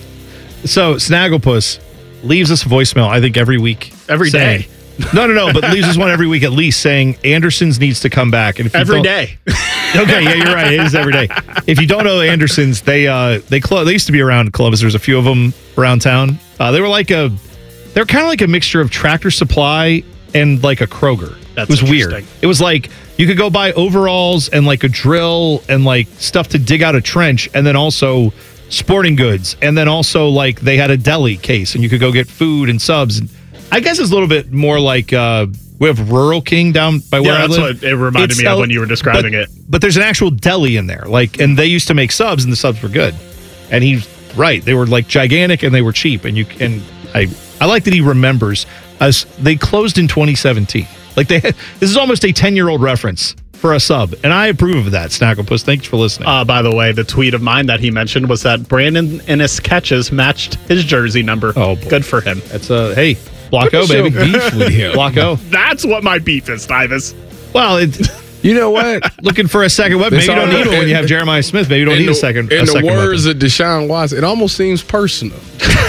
so Snagglepuss leaves us a voicemail, I think, every week. Every saying, day. No, no, no, but leaves us one every week at least saying Anderson's needs to come back. And if you Every don't- day. Okay, yeah, you're right. It is every day. If you don't know Andersons, they uh they clo- they used to be around Columbus. There's a few of them around town. Uh, they were like a they're kind of like a mixture of Tractor Supply and like a Kroger. That's it was weird. interesting. It was like you could go buy overalls and like a drill and like stuff to dig out a trench, and then also sporting goods, and then also like they had a deli case, and you could go get food and subs. And I guess it's a little bit more like uh, we have Rural King down by where Yeah, I that's live. what it reminded It's me of a- when you were describing but- it. But there's an actual deli in there, like, and they used to make subs, and the subs were good. And he's right; they were like gigantic, and they were cheap. And you and I, I like that he remembers us. They closed in twenty seventeen. Like they, this is almost a ten year old reference for a sub, and I approve of that. Snagglepuss, thanks for listening. Uh, by the way, the tweet of mine that he mentioned was that Brandon Ennis catches matched his jersey number. Oh, boy. Good for him. That's a hey, Block O, What is your baby. beef with him? Block O. That's what my beef is, Tyvis. Well, it, You know what? looking for a second weapon. Maybe you don't It's need all- one when you have Jeremiah Smith. Maybe you don't in need the, a second. In a the second words weapon. of Deshaun Watson, it almost seems personal.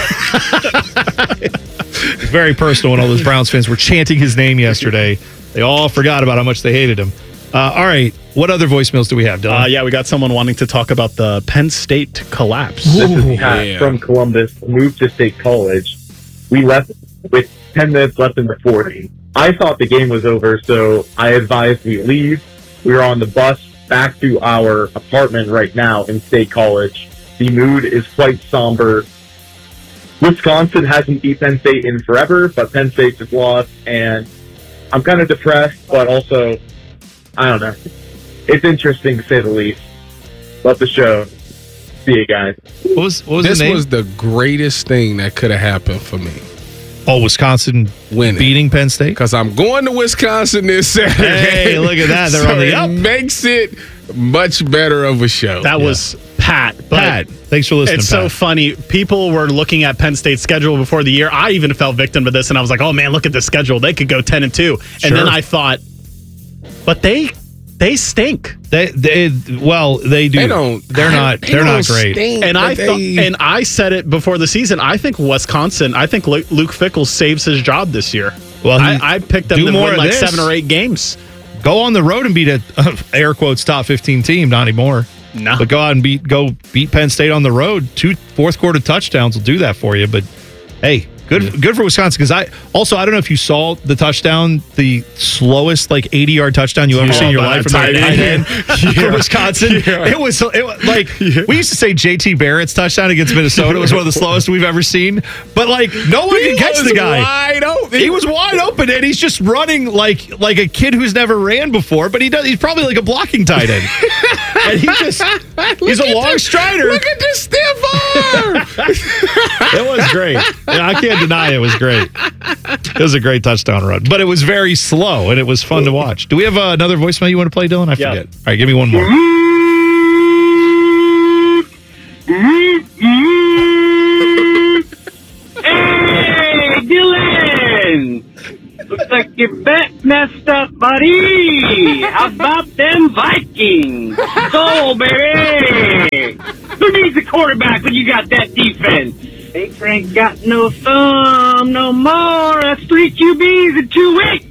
It's very personal when all those Browns fans were chanting his name yesterday. They all forgot about how much they hated him. Uh, all right. What other voicemails do we have, Dylan? Uh, yeah, we got someone wanting to talk about the Penn State collapse. This is Pat from Columbus, moved to State College. We left with ten minutes left in the forty. I thought the game was over, so I advised we leave. We were on the bus back to our apartment right now in State College. The mood is quite somber. Wisconsin hasn't beat Penn State in forever, but Penn State just lost, and I'm kind of depressed, but also, I don't know. It's interesting to say the least. Love the show. See you guys. What was, what was this the name? was the greatest thing that could have happened for me. Oh, Wisconsin winning, beating Penn State? Because I'm going to Wisconsin this Saturday. Hey, look at that. They're so on the it up. makes it much better of a show. That was Pat. But Pat, thanks for listening, It's so Pat. funny. People were looking at Penn State's schedule before the year. I even fell victim to this, and I was like, "Oh man, look at the schedule. They could go ten and two." Sure. And then I thought, but they they stink. They they well they do. They don't- They're not. they They're don't not great. stink. And I But thought, they- and I said it before the season. I think Wisconsin. I think Lu- Luke Fickell saves his job this year. Well, he- I, I picked them do to more win of like this. seven or eight games. Go on the road and beat a uh, air quotes top fifteen team. Not anymore. No, but go out and beat go beat Penn State on the road. Two fourth quarter touchdowns will do that for you. But hey, good good for Wisconsin because I also I don't know if you saw the touchdown, the slowest like eighty yard touchdown you ever Oh, seen in your by life that from their tight tight end. end for Wisconsin. Yeah. It was it was like we used to say J T Barrett's touchdown against Minnesota was one of the slowest we've ever seen. But like no one He can catch was the guy. wide open. He was wide open and he's just running like like a kid who's never ran before. But he does. He's probably like a blocking tight end. And he just he's a long strider. Look at the stiff It was great. Yeah, I can't deny it was great. It was a great touchdown run, but it was very slow and it was fun to watch. Do we have uh, another voicemail you want to play, Dylan? I Yeah. forget. All right, give me one more. Hey, Dylan! Looks like your bet messed up, buddy! How about them Vikings? Soul, baby! Who needs a quarterback when you got that defense? Baker ain't got no thumb no more. That's three Q Bs in two weeks.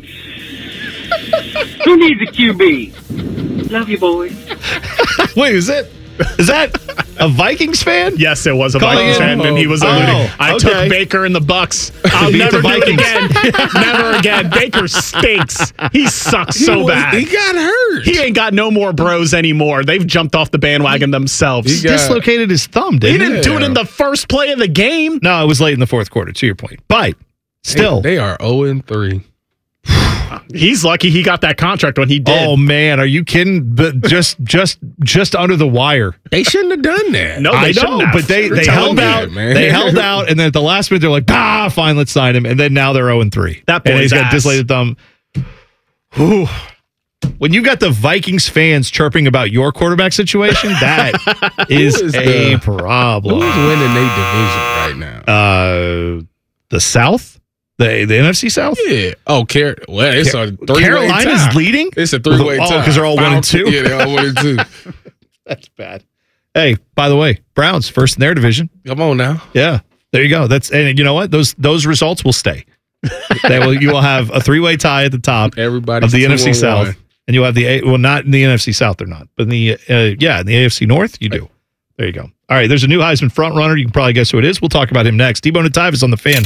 Who needs a Q B? Love you, boys. Wait, is it? Is that a Vikings fan? Yes, it was a Calling Vikings in? fan, and he was Oh, alluding. I okay. took Baker and the Bucks. I'll Beat never the do it Vikings. again. Never again. Baker stinks. He sucks He so was- bad. he got hurt. He ain't got no more bros anymore. They've jumped off the bandwagon themselves. He dislocated his thumb, didn't He he? didn't do it in the first play of the game. No, it was late in the fourth quarter, to your point. But still. They, they are oh and three. He's lucky he got that contract when he did. Oh man, are you kidding? But just just just under the wire. They shouldn't have done that. No, they I shouldn't know, have. but they, You're they telling held me. out. man. They held out, and then at the last minute they're like, ah, fine, let's sign him. And then now they're oh and three. That and he's boy's got ass. dislocated thumb. Whew. When you got the Vikings fans chirping about your quarterback situation, that is, is a the- problem. Who's winning their division right now? Uh, the South, the the N F C South. Yeah. Oh, Car- well, it's Car- a three-way Carolina's tie. leading? It's a three-way Oh, tie. 'cause they're all one and two? Yeah, they're all one and two. That's bad. Hey, by the way, Browns first in their division. Come on now. Yeah, there you go. That's and you know what? Those those results will stay. They will. You will have a three way tie at the top Everybody's of the N F C two on South, one. and you have the A- well, not in the N F C South, they're not, but in the uh, yeah, in the A F C North, you do. There you go. All right, there's a new Heisman front runner. You can probably guess who it is. We'll talk about him next. T-Bone and Tyvis on the Fan.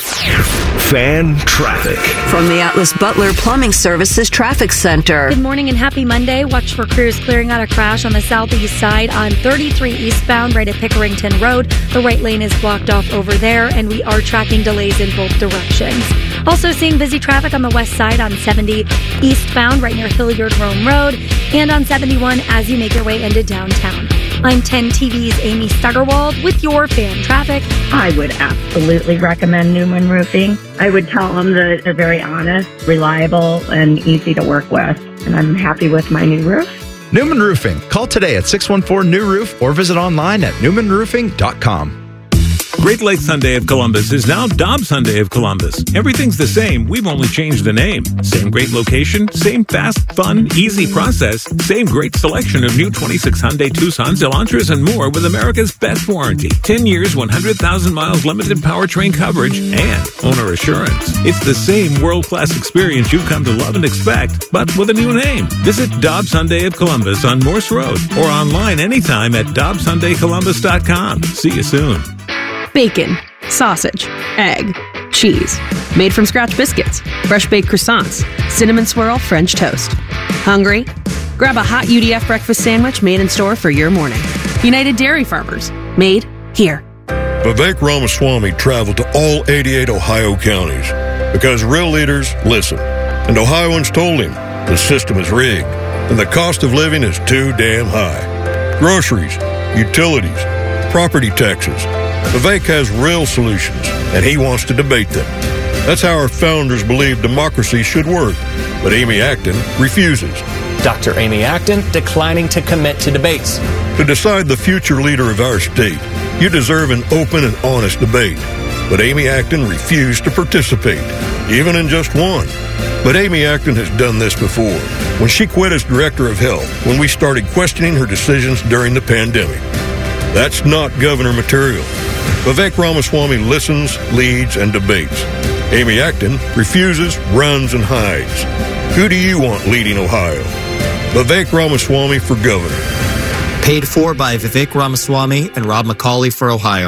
Fan traffic. From the Atlas Butler Plumbing Services Traffic Center. Good morning and happy Monday. Watch for crews clearing out a crash on the southeast side on thirty-three eastbound right at Pickerington Road. The right lane is blocked off over there, and we are tracking delays in both directions. Also seeing busy traffic on the west side on seventy eastbound right near Hilliard Rome Road and on seventy-one as you make your way into downtown. I'm ten T V's Amy Stuggerwald with your Fan Traffic. I would absolutely recommend Newman Roofing. I would tell them that they're very honest, reliable, and easy to work with. And I'm happy with my new roof. Newman Roofing. Call today at six one four new roof or visit online at newman roofing dot com. Great Lakes Hyundai of Columbus is now Dobbs Hyundai of Columbus. Everything's the same. We've only changed the name. Same great location, same fast, fun, easy process, same great selection of new twenty-six Hyundai Tucsons, Elantras, and more with America's best warranty. ten years, one hundred thousand miles limited powertrain coverage, and owner assurance. It's the same world-class experience you've come to love and expect, but with a new name. Visit Dobbs Hyundai of Columbus on Morse Road or online anytime at dobbs hyundai columbus dot com. See you soon. Bacon, sausage, egg, cheese, made from scratch biscuits, fresh baked croissants, cinnamon swirl French toast. Hungry? Grab a hot U D F breakfast sandwich made in store for your morning. United Dairy Farmers, made here. Vivek Ramaswamy traveled to all eighty-eight Ohio counties because real leaders listen. And Ohioans told him the system is rigged and the cost of living is too damn high. Groceries, utilities, property taxes. Vivek has real solutions, and he wants to debate them. That's how our founders believed democracy should work, but Amy Acton refuses. Doctor Amy Acton declining to commit to debates. To decide the future leader of our state, you deserve an open and honest debate. But Amy Acton refused to participate, even in just one. But Amy Acton has done this before, when she quit as director of health, when we started questioning her decisions during the pandemic. That's not governor material. Vivek Ramaswamy listens, leads, and debates. Amy Acton refuses, runs, and hides. Who do you want leading Ohio? Vivek Ramaswamy for governor. Paid for by Vivek Ramaswamy and Rob McCauley for Ohio.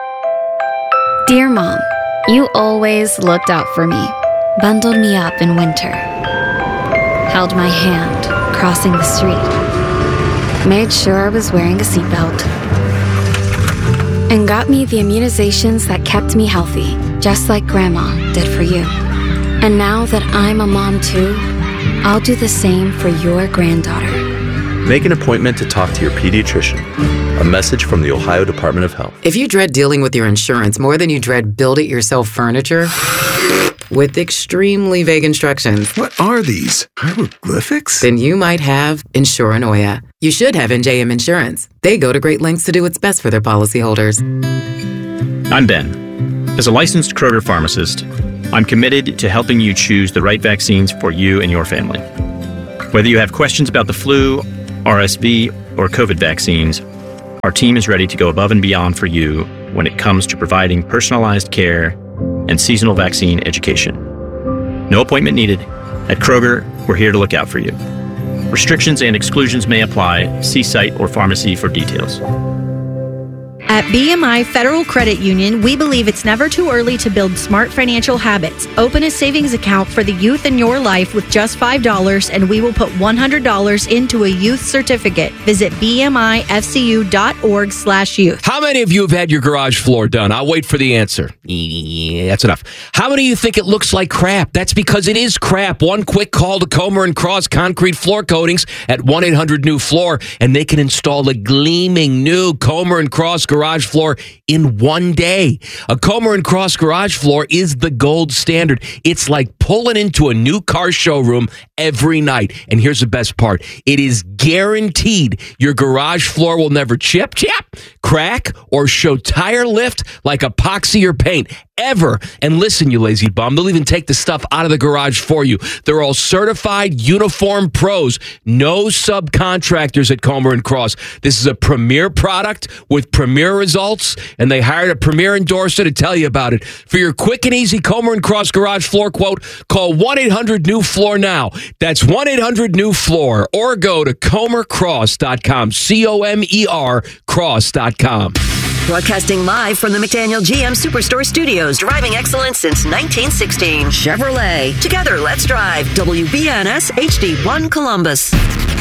Dear Mom, you always looked out for me, bundled me up in winter, held my hand crossing the street, made sure I was wearing a seatbelt, and got me the immunizations that kept me healthy, just like Grandma did for you. And now that I'm a mom too, I'll do the same for your granddaughter. Make an appointment to talk to your pediatrician. A message from the Ohio Department of Health. If you dread dealing with your insurance more than you dread build-it-yourself furniture, with extremely vague instructions. What are these? Hieroglyphics? Then you might have Insuranoia. You should have N J M Insurance. They go to great lengths to do what's best for their policyholders. I'm Ben. As a licensed Kroger pharmacist, I'm committed to helping you choose the right vaccines for you and your family. Whether you have questions about the flu, R S V, or COVID vaccines, our team is ready to go above and beyond for you when it comes to providing personalized care and seasonal vaccine education. No appointment needed. At Kroger, we're here to look out for you. Restrictions and exclusions may apply. See site or pharmacy for details. At B M I Federal Credit Union, we believe it's never too early to build smart financial habits. Open a savings account for the youth in your life with just five dollars, and we will put one hundred dollars into a youth certificate. Visit bmifcu.org slash youth. How many of you have had your garage floor done? I'll wait for the answer. Yeah, that's enough. How many of you think it looks like crap? That's because it is crap. One quick call to Comer and Cross Concrete Floor Coatings at one eight hundred new floor, and they can install a gleaming new Comer and Cross garage floor in one day. A Comer and Cross garage floor is the gold standard. It's like pulling into a new car showroom every night. And here's the best part. It is guaranteed your garage floor will never chip, chip, crack, or show tire lift like epoxy or paint. Ever. And listen, you lazy bum, they'll even take the stuff out of the garage for you. They're all certified uniform pros. No subcontractors at Comer and Cross. This is a premier product with premier results, and they hired a premier endorser to tell you about it. For your quick and easy Comer and Cross garage floor quote, call one eight hundred new floor now. That's one eight hundred new floor, or go to comer cross dot com. C O M E R cross dot com. Broadcasting live from the McDaniel G M Superstore Studios, driving excellence since nineteen sixteen. Chevrolet. Together, let's drive. W B N S H D one Columbus.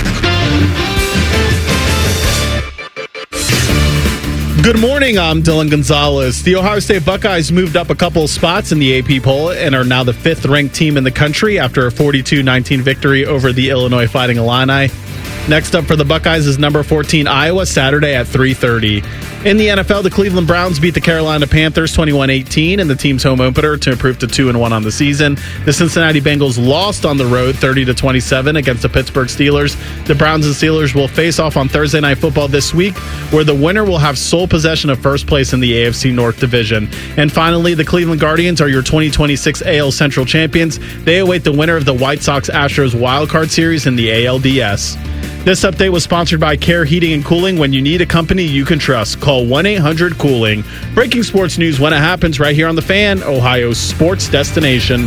Good morning, I'm Dylan Gonzalez. The Ohio State Buckeyes moved up a couple of spots in the A P poll and are now the fifth-ranked team in the country after a forty-two nineteen victory over the Illinois Fighting Illini. Next up for the Buckeyes is number fourteen Iowa, Saturday at three thirty. In the N F L, the Cleveland Browns beat the Carolina Panthers twenty-one eighteen in the team's home opener to improve to two and one on the season. The Cincinnati Bengals lost on the road thirty to twenty-seven against the Pittsburgh Steelers. The Browns and Steelers will face off on Thursday Night Football this week, where the winner will have sole possession of first place in the A F C North Division. And finally, the Cleveland Guardians are your twenty twenty-six A L Central champions. They await the winner of the White Sox-Astros wildcard series in the A L D S. This update was sponsored by Care Heating and Cooling. When you need a company you can trust, call one eight hundred cooling. Breaking sports news when it happens right here on The Fan, Ohio's sports destination.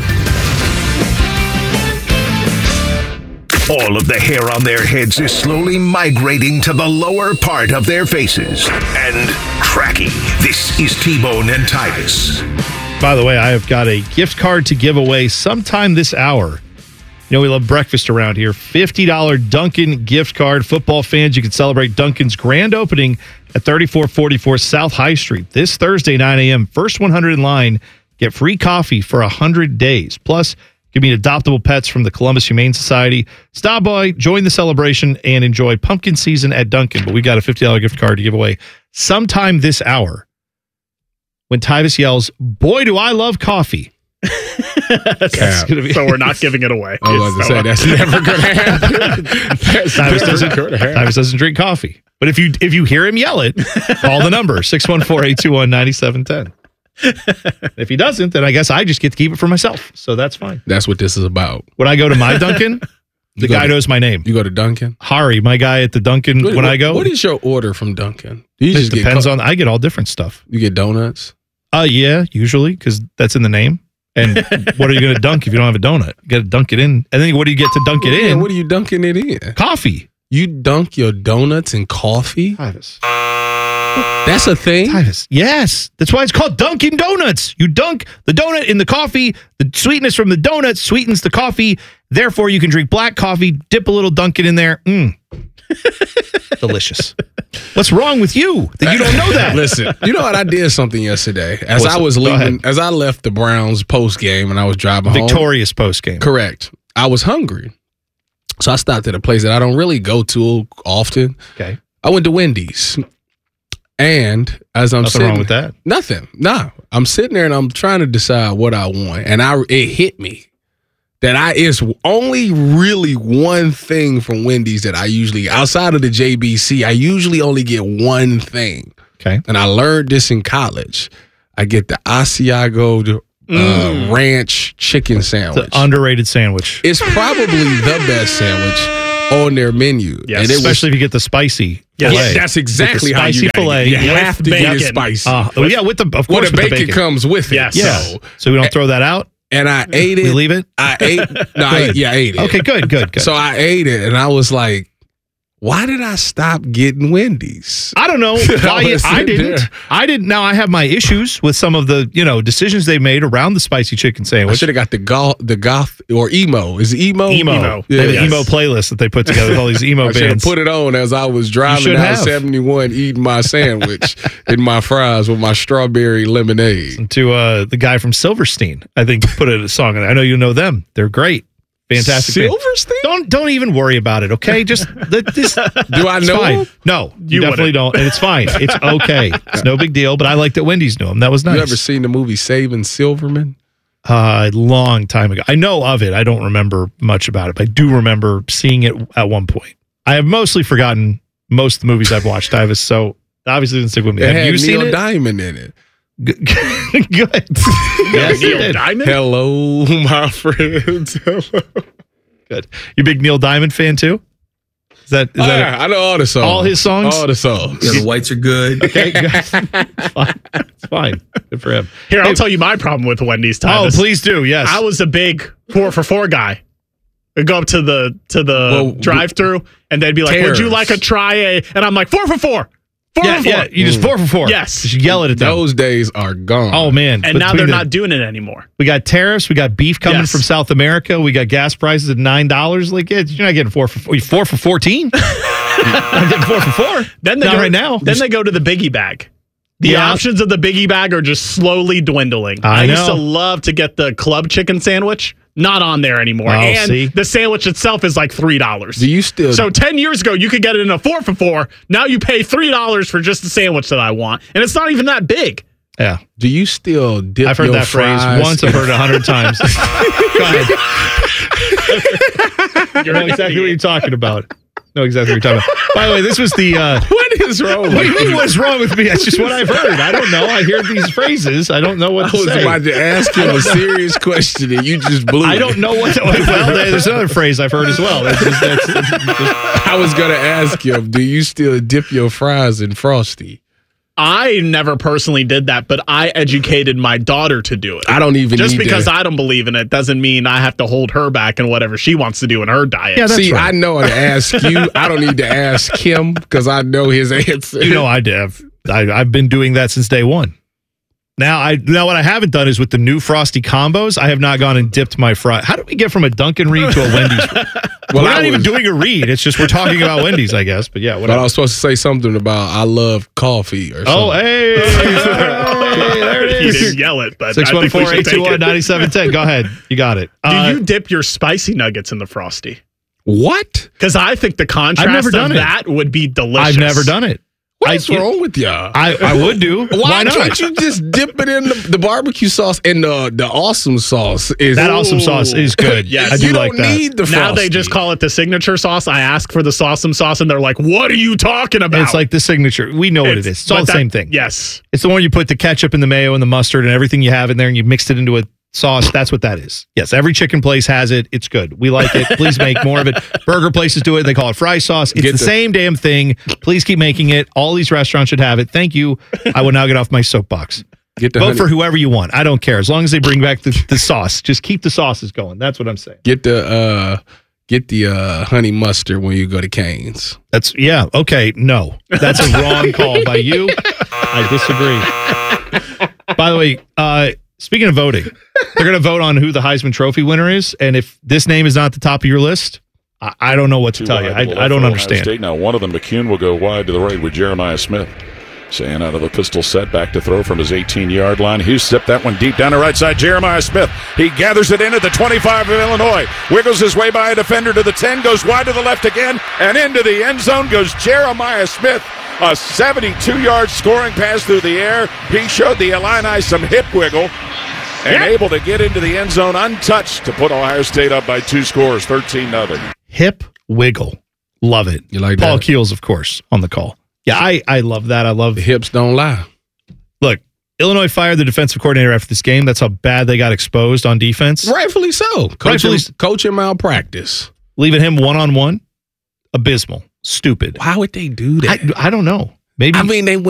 All of the hair on their heads is slowly migrating to the lower part of their faces and cracking. This is T-Bone and Titus. By the way, I have got a gift card to give away sometime this hour. You know, we love breakfast around here. fifty dollars Dunkin' gift card. Football fans, you can celebrate Dunkin's grand opening at thirty-four forty-four South High Street this Thursday, nine a.m. First one hundred in line, get free coffee for one hundred days. Plus, give me adoptable pets from the Columbus Humane Society. Stop by, join the celebration, and enjoy pumpkin season at Dunkin'. But we got a fifty dollars gift card to give away sometime this hour when Titus yells, "Boy, do I love coffee." That's gonna be, so we're not giving it away. I was about to say, that's never going to happen. That's Titus never doesn't, gonna happen. Titus doesn't drink coffee. But if you if you hear him yell it, call the number, six one four, eight two one, nine seven one zero. If he doesn't, then I guess I just get to keep it for myself. So that's fine. That's what this is about. When I go to my Dunkin', the guy to, knows my name. You go to Dunkin'? Hari, my guy at the Dunkin', What, when what, I go. What is your order from Dunkin'? Do you It just depends get on, I get all different stuff. You get donuts? Uh, yeah, usually, because that's in the name. And what are you going to dunk if you don't have a donut? You got to dunk it in. And then what do you get to dunk it Yeah, in? what are you dunking it in? Coffee. You dunk your donuts in coffee? Titus. That's a thing? Titus. Yes. That's why it's called Dunkin' Donuts. You dunk the donut in the coffee. The sweetness from the donut sweetens the coffee. Therefore, you can drink black coffee, dip a little Dunkin' in there. Mmm. Delicious. What's wrong with you that you don't know that? Listen, you know what? I did something yesterday. As What's I was it? Go leaving, ahead. as I left the Browns post game and I was driving home. Victorious post game. Correct. I was hungry. So I stopped at a place that I don't really go to often. Okay. I went to Wendy's. And as I'm Nothing sitting, wrong with that. Nothing. Nah. I'm sitting there and I'm trying to decide what I want. And I it hit me that I it's only really one thing from Wendy's that I usually, outside of the J B C, I usually only get one thing. Okay. And I learned this in college. I get the Asiago uh, Mm. ranch chicken sandwich. The underrated sandwich. It's probably the best sandwich on their menu. Yes, and it especially was, if you get the spicy. Yeah, filet. that's exactly With the how you spicy gotta filet. get it. You with have to get it bacon. spicy. Uh, oh, yeah, with the of well, course the with bacon, comes with it. Yes. So, Yeah. So we don't throw that out. And I ate it. We leave it. I ate. No, I, Good. yeah, I ate it. Okay, good, good, good. So I ate it, and I was like, "Why did I stop getting Wendy's?" I don't know why was I sitting didn't. there. I didn't. Now I have my issues with some of the you know decisions they made around the spicy chicken I sandwich. should have got the goth, the goth or emo. Is it emo? emo, Yeah, They have an yes. emo playlist that they put together with all these emo I should have bands. put it on as I was driving should down have. seventy-one, eating my sandwich and my fries with my strawberry lemonade. To uh, the guy from Silverstein, I think put a song in. I know you know them. They're great, fantastic. band. Silverstein? Don't don't even worry about it. Okay, just let this. Do I it's know fine. him? No, you, You definitely wouldn't. don't, and it's fine. It's okay. It's no big deal. But I like that Wendy's knew him. That was nice. You ever seen the movie Saving Silverman? Uh, a long time ago. I know of it. I don't remember much about it, but I do remember seeing it at one point. I have mostly forgotten most of the movies I've watched, Ivis, so obviously didn't stick with me. It have had you seen Neil it? Diamond in it. Good. Yes, Neil it did. Diamond? Hello, my friends. Hello. Good. You a big Neil Diamond fan too? Is that, is Oh, that yeah, I know all the songs. all his songs? All the songs. Yeah, the whites are good. Okay, good. It's fine. It's fine. Good for him. Here, I'll Hey, tell you my problem with Wendy's Oh, time. please do. Yes. I was a big four for four guy. I'd go up to the to the Well, drive-through, and they'd be like, "Would you Terrors. like a try a?" And I'm like, four for four, four yeah, for four. yeah. You just four for four. Yes. Just yell it at them. Those days are gone. Oh man. And now Between they're the- not doing it anymore. We got tariffs. We got beef coming Yes. from South America. We got gas prices at nine dollars. Like it's, you're not getting four for four. Four for fourteen. I'm getting four for four. Then they not go, right now. Then they go to the biggie bag. The Yeah. options of the biggie bag are just slowly dwindling. I used know. to love to get the club chicken sandwich. Not on there anymore. Oh, and see? the sandwich itself is like three dollars. Do you still? So ten years ago, you could get it in a four for four. Now you pay three dollars for just the sandwich that I want, and it's not even that big. Yeah. do you still dip I've heard your that phrase fries? once. I've heard it a hundred times. Go ahead. You know exactly what you're talking about. Know exactly what you're talking about. By the way, this was the. Uh, What is wrong what do with you mean? you? What's wrong with me? That's just what I've heard. I don't know. I hear these phrases. I don't know what I to was say. about to ask you a serious question and you just blew I it. don't know what. To, well, there's another phrase I've heard as well. That's just, that's, that's just, I was going to ask you, do you still dip your fries in Frosty? I never personally did that, but I educated my daughter to do it. I don't even Just need because to. I don't believe in it doesn't mean I have to hold her back in whatever she wants to do in her diet. Yeah, that's See, right. I know how to ask you. I don't need to ask him because I know his answer. you know, I have. I, I've been doing that since day one. Now, I now what I haven't done is with the new Frosty combos. I have not gone and dipped my fry. How do we get from a Dunkin' read to a Wendy's? Well, we're I not even was- doing a read. It's just we're talking about Wendy's, I guess. But yeah, But I whatever. was supposed to say something about I love coffee or something. Oh, hey, hey, there it He is. didn't yell it, but Six I one think we four should eight take two one it. ninety seven ten. Go ahead, you got it. Do Uh, you dip your spicy nuggets in the Frosty? What? Because I think the contrast never done of it. that would be delicious. I've never done it. What's I, wrong with y'all? I, I would do. Why, Why not? can't you just dip it in the, the barbecue sauce and the the awesome sauce? Is That awesome sauce is good. Yes. I do you like don't that. need the Now they Frosty. just call it the signature sauce. I ask for the Sawsome sauce, and they're like, "What are you talking about?" It's like the signature. We know what it is. It's all but the that- same thing. Yes. It's the one you put the ketchup and the mayo and the mustard and everything you have in there and you mixed it into a sauce. That's what that is. Yes, every chicken place has it. It's good. We like it. Please make more of it. Burger places do it. They call it fry sauce. It's Get the the- same damn thing. Please keep making it. All these restaurants should have it. Thank you. I will now get off my soapbox. Get the Vote honey, for whoever you want. I don't care. As long as they bring back the, the sauce. Just keep the sauces going. That's what I'm saying. get the uh get the uh honey mustard when you go to Cane's. That's, yeah. Okay. No. That's a wrong call by you. I disagree. By the way, uh, speaking of voting, they're going to vote on who the Heisman Trophy winner is. And if this name is not at the top of your list, I, I don't know what to Two tell you. wide to the I, I left don't for Ohio understand. State. Now, one of them, McCune, will go wide to the right with Jeremiah Smith. Saying out of the pistol set, back to throw from his eighteen-yard line. Hughes zipped that one deep down the right side. Jeremiah Smith. He gathers it in at the twenty-five of Illinois. Wiggles his way by a defender to the ten. Goes wide to the left again. And into the end zone goes Jeremiah Smith. A seventy-two-yard scoring pass through the air. He showed the Illini some hip wiggle and Yep. able to get into the end zone untouched to put Ohio State up by two scores, thirteen nothing. Hip wiggle. Love it. You like Paul that? Keels, of course, on the call. Yeah, I, I love that. I love The hips don't lie. Look, Illinois fired the defensive coordinator after this game. That's how bad they got exposed on defense. Rightfully so. Coaching, Rightfully- coaching malpractice. Leaving him one-on-one, abysmal. Stupid. Why would they do that? I, I don't know. Maybe I mean, they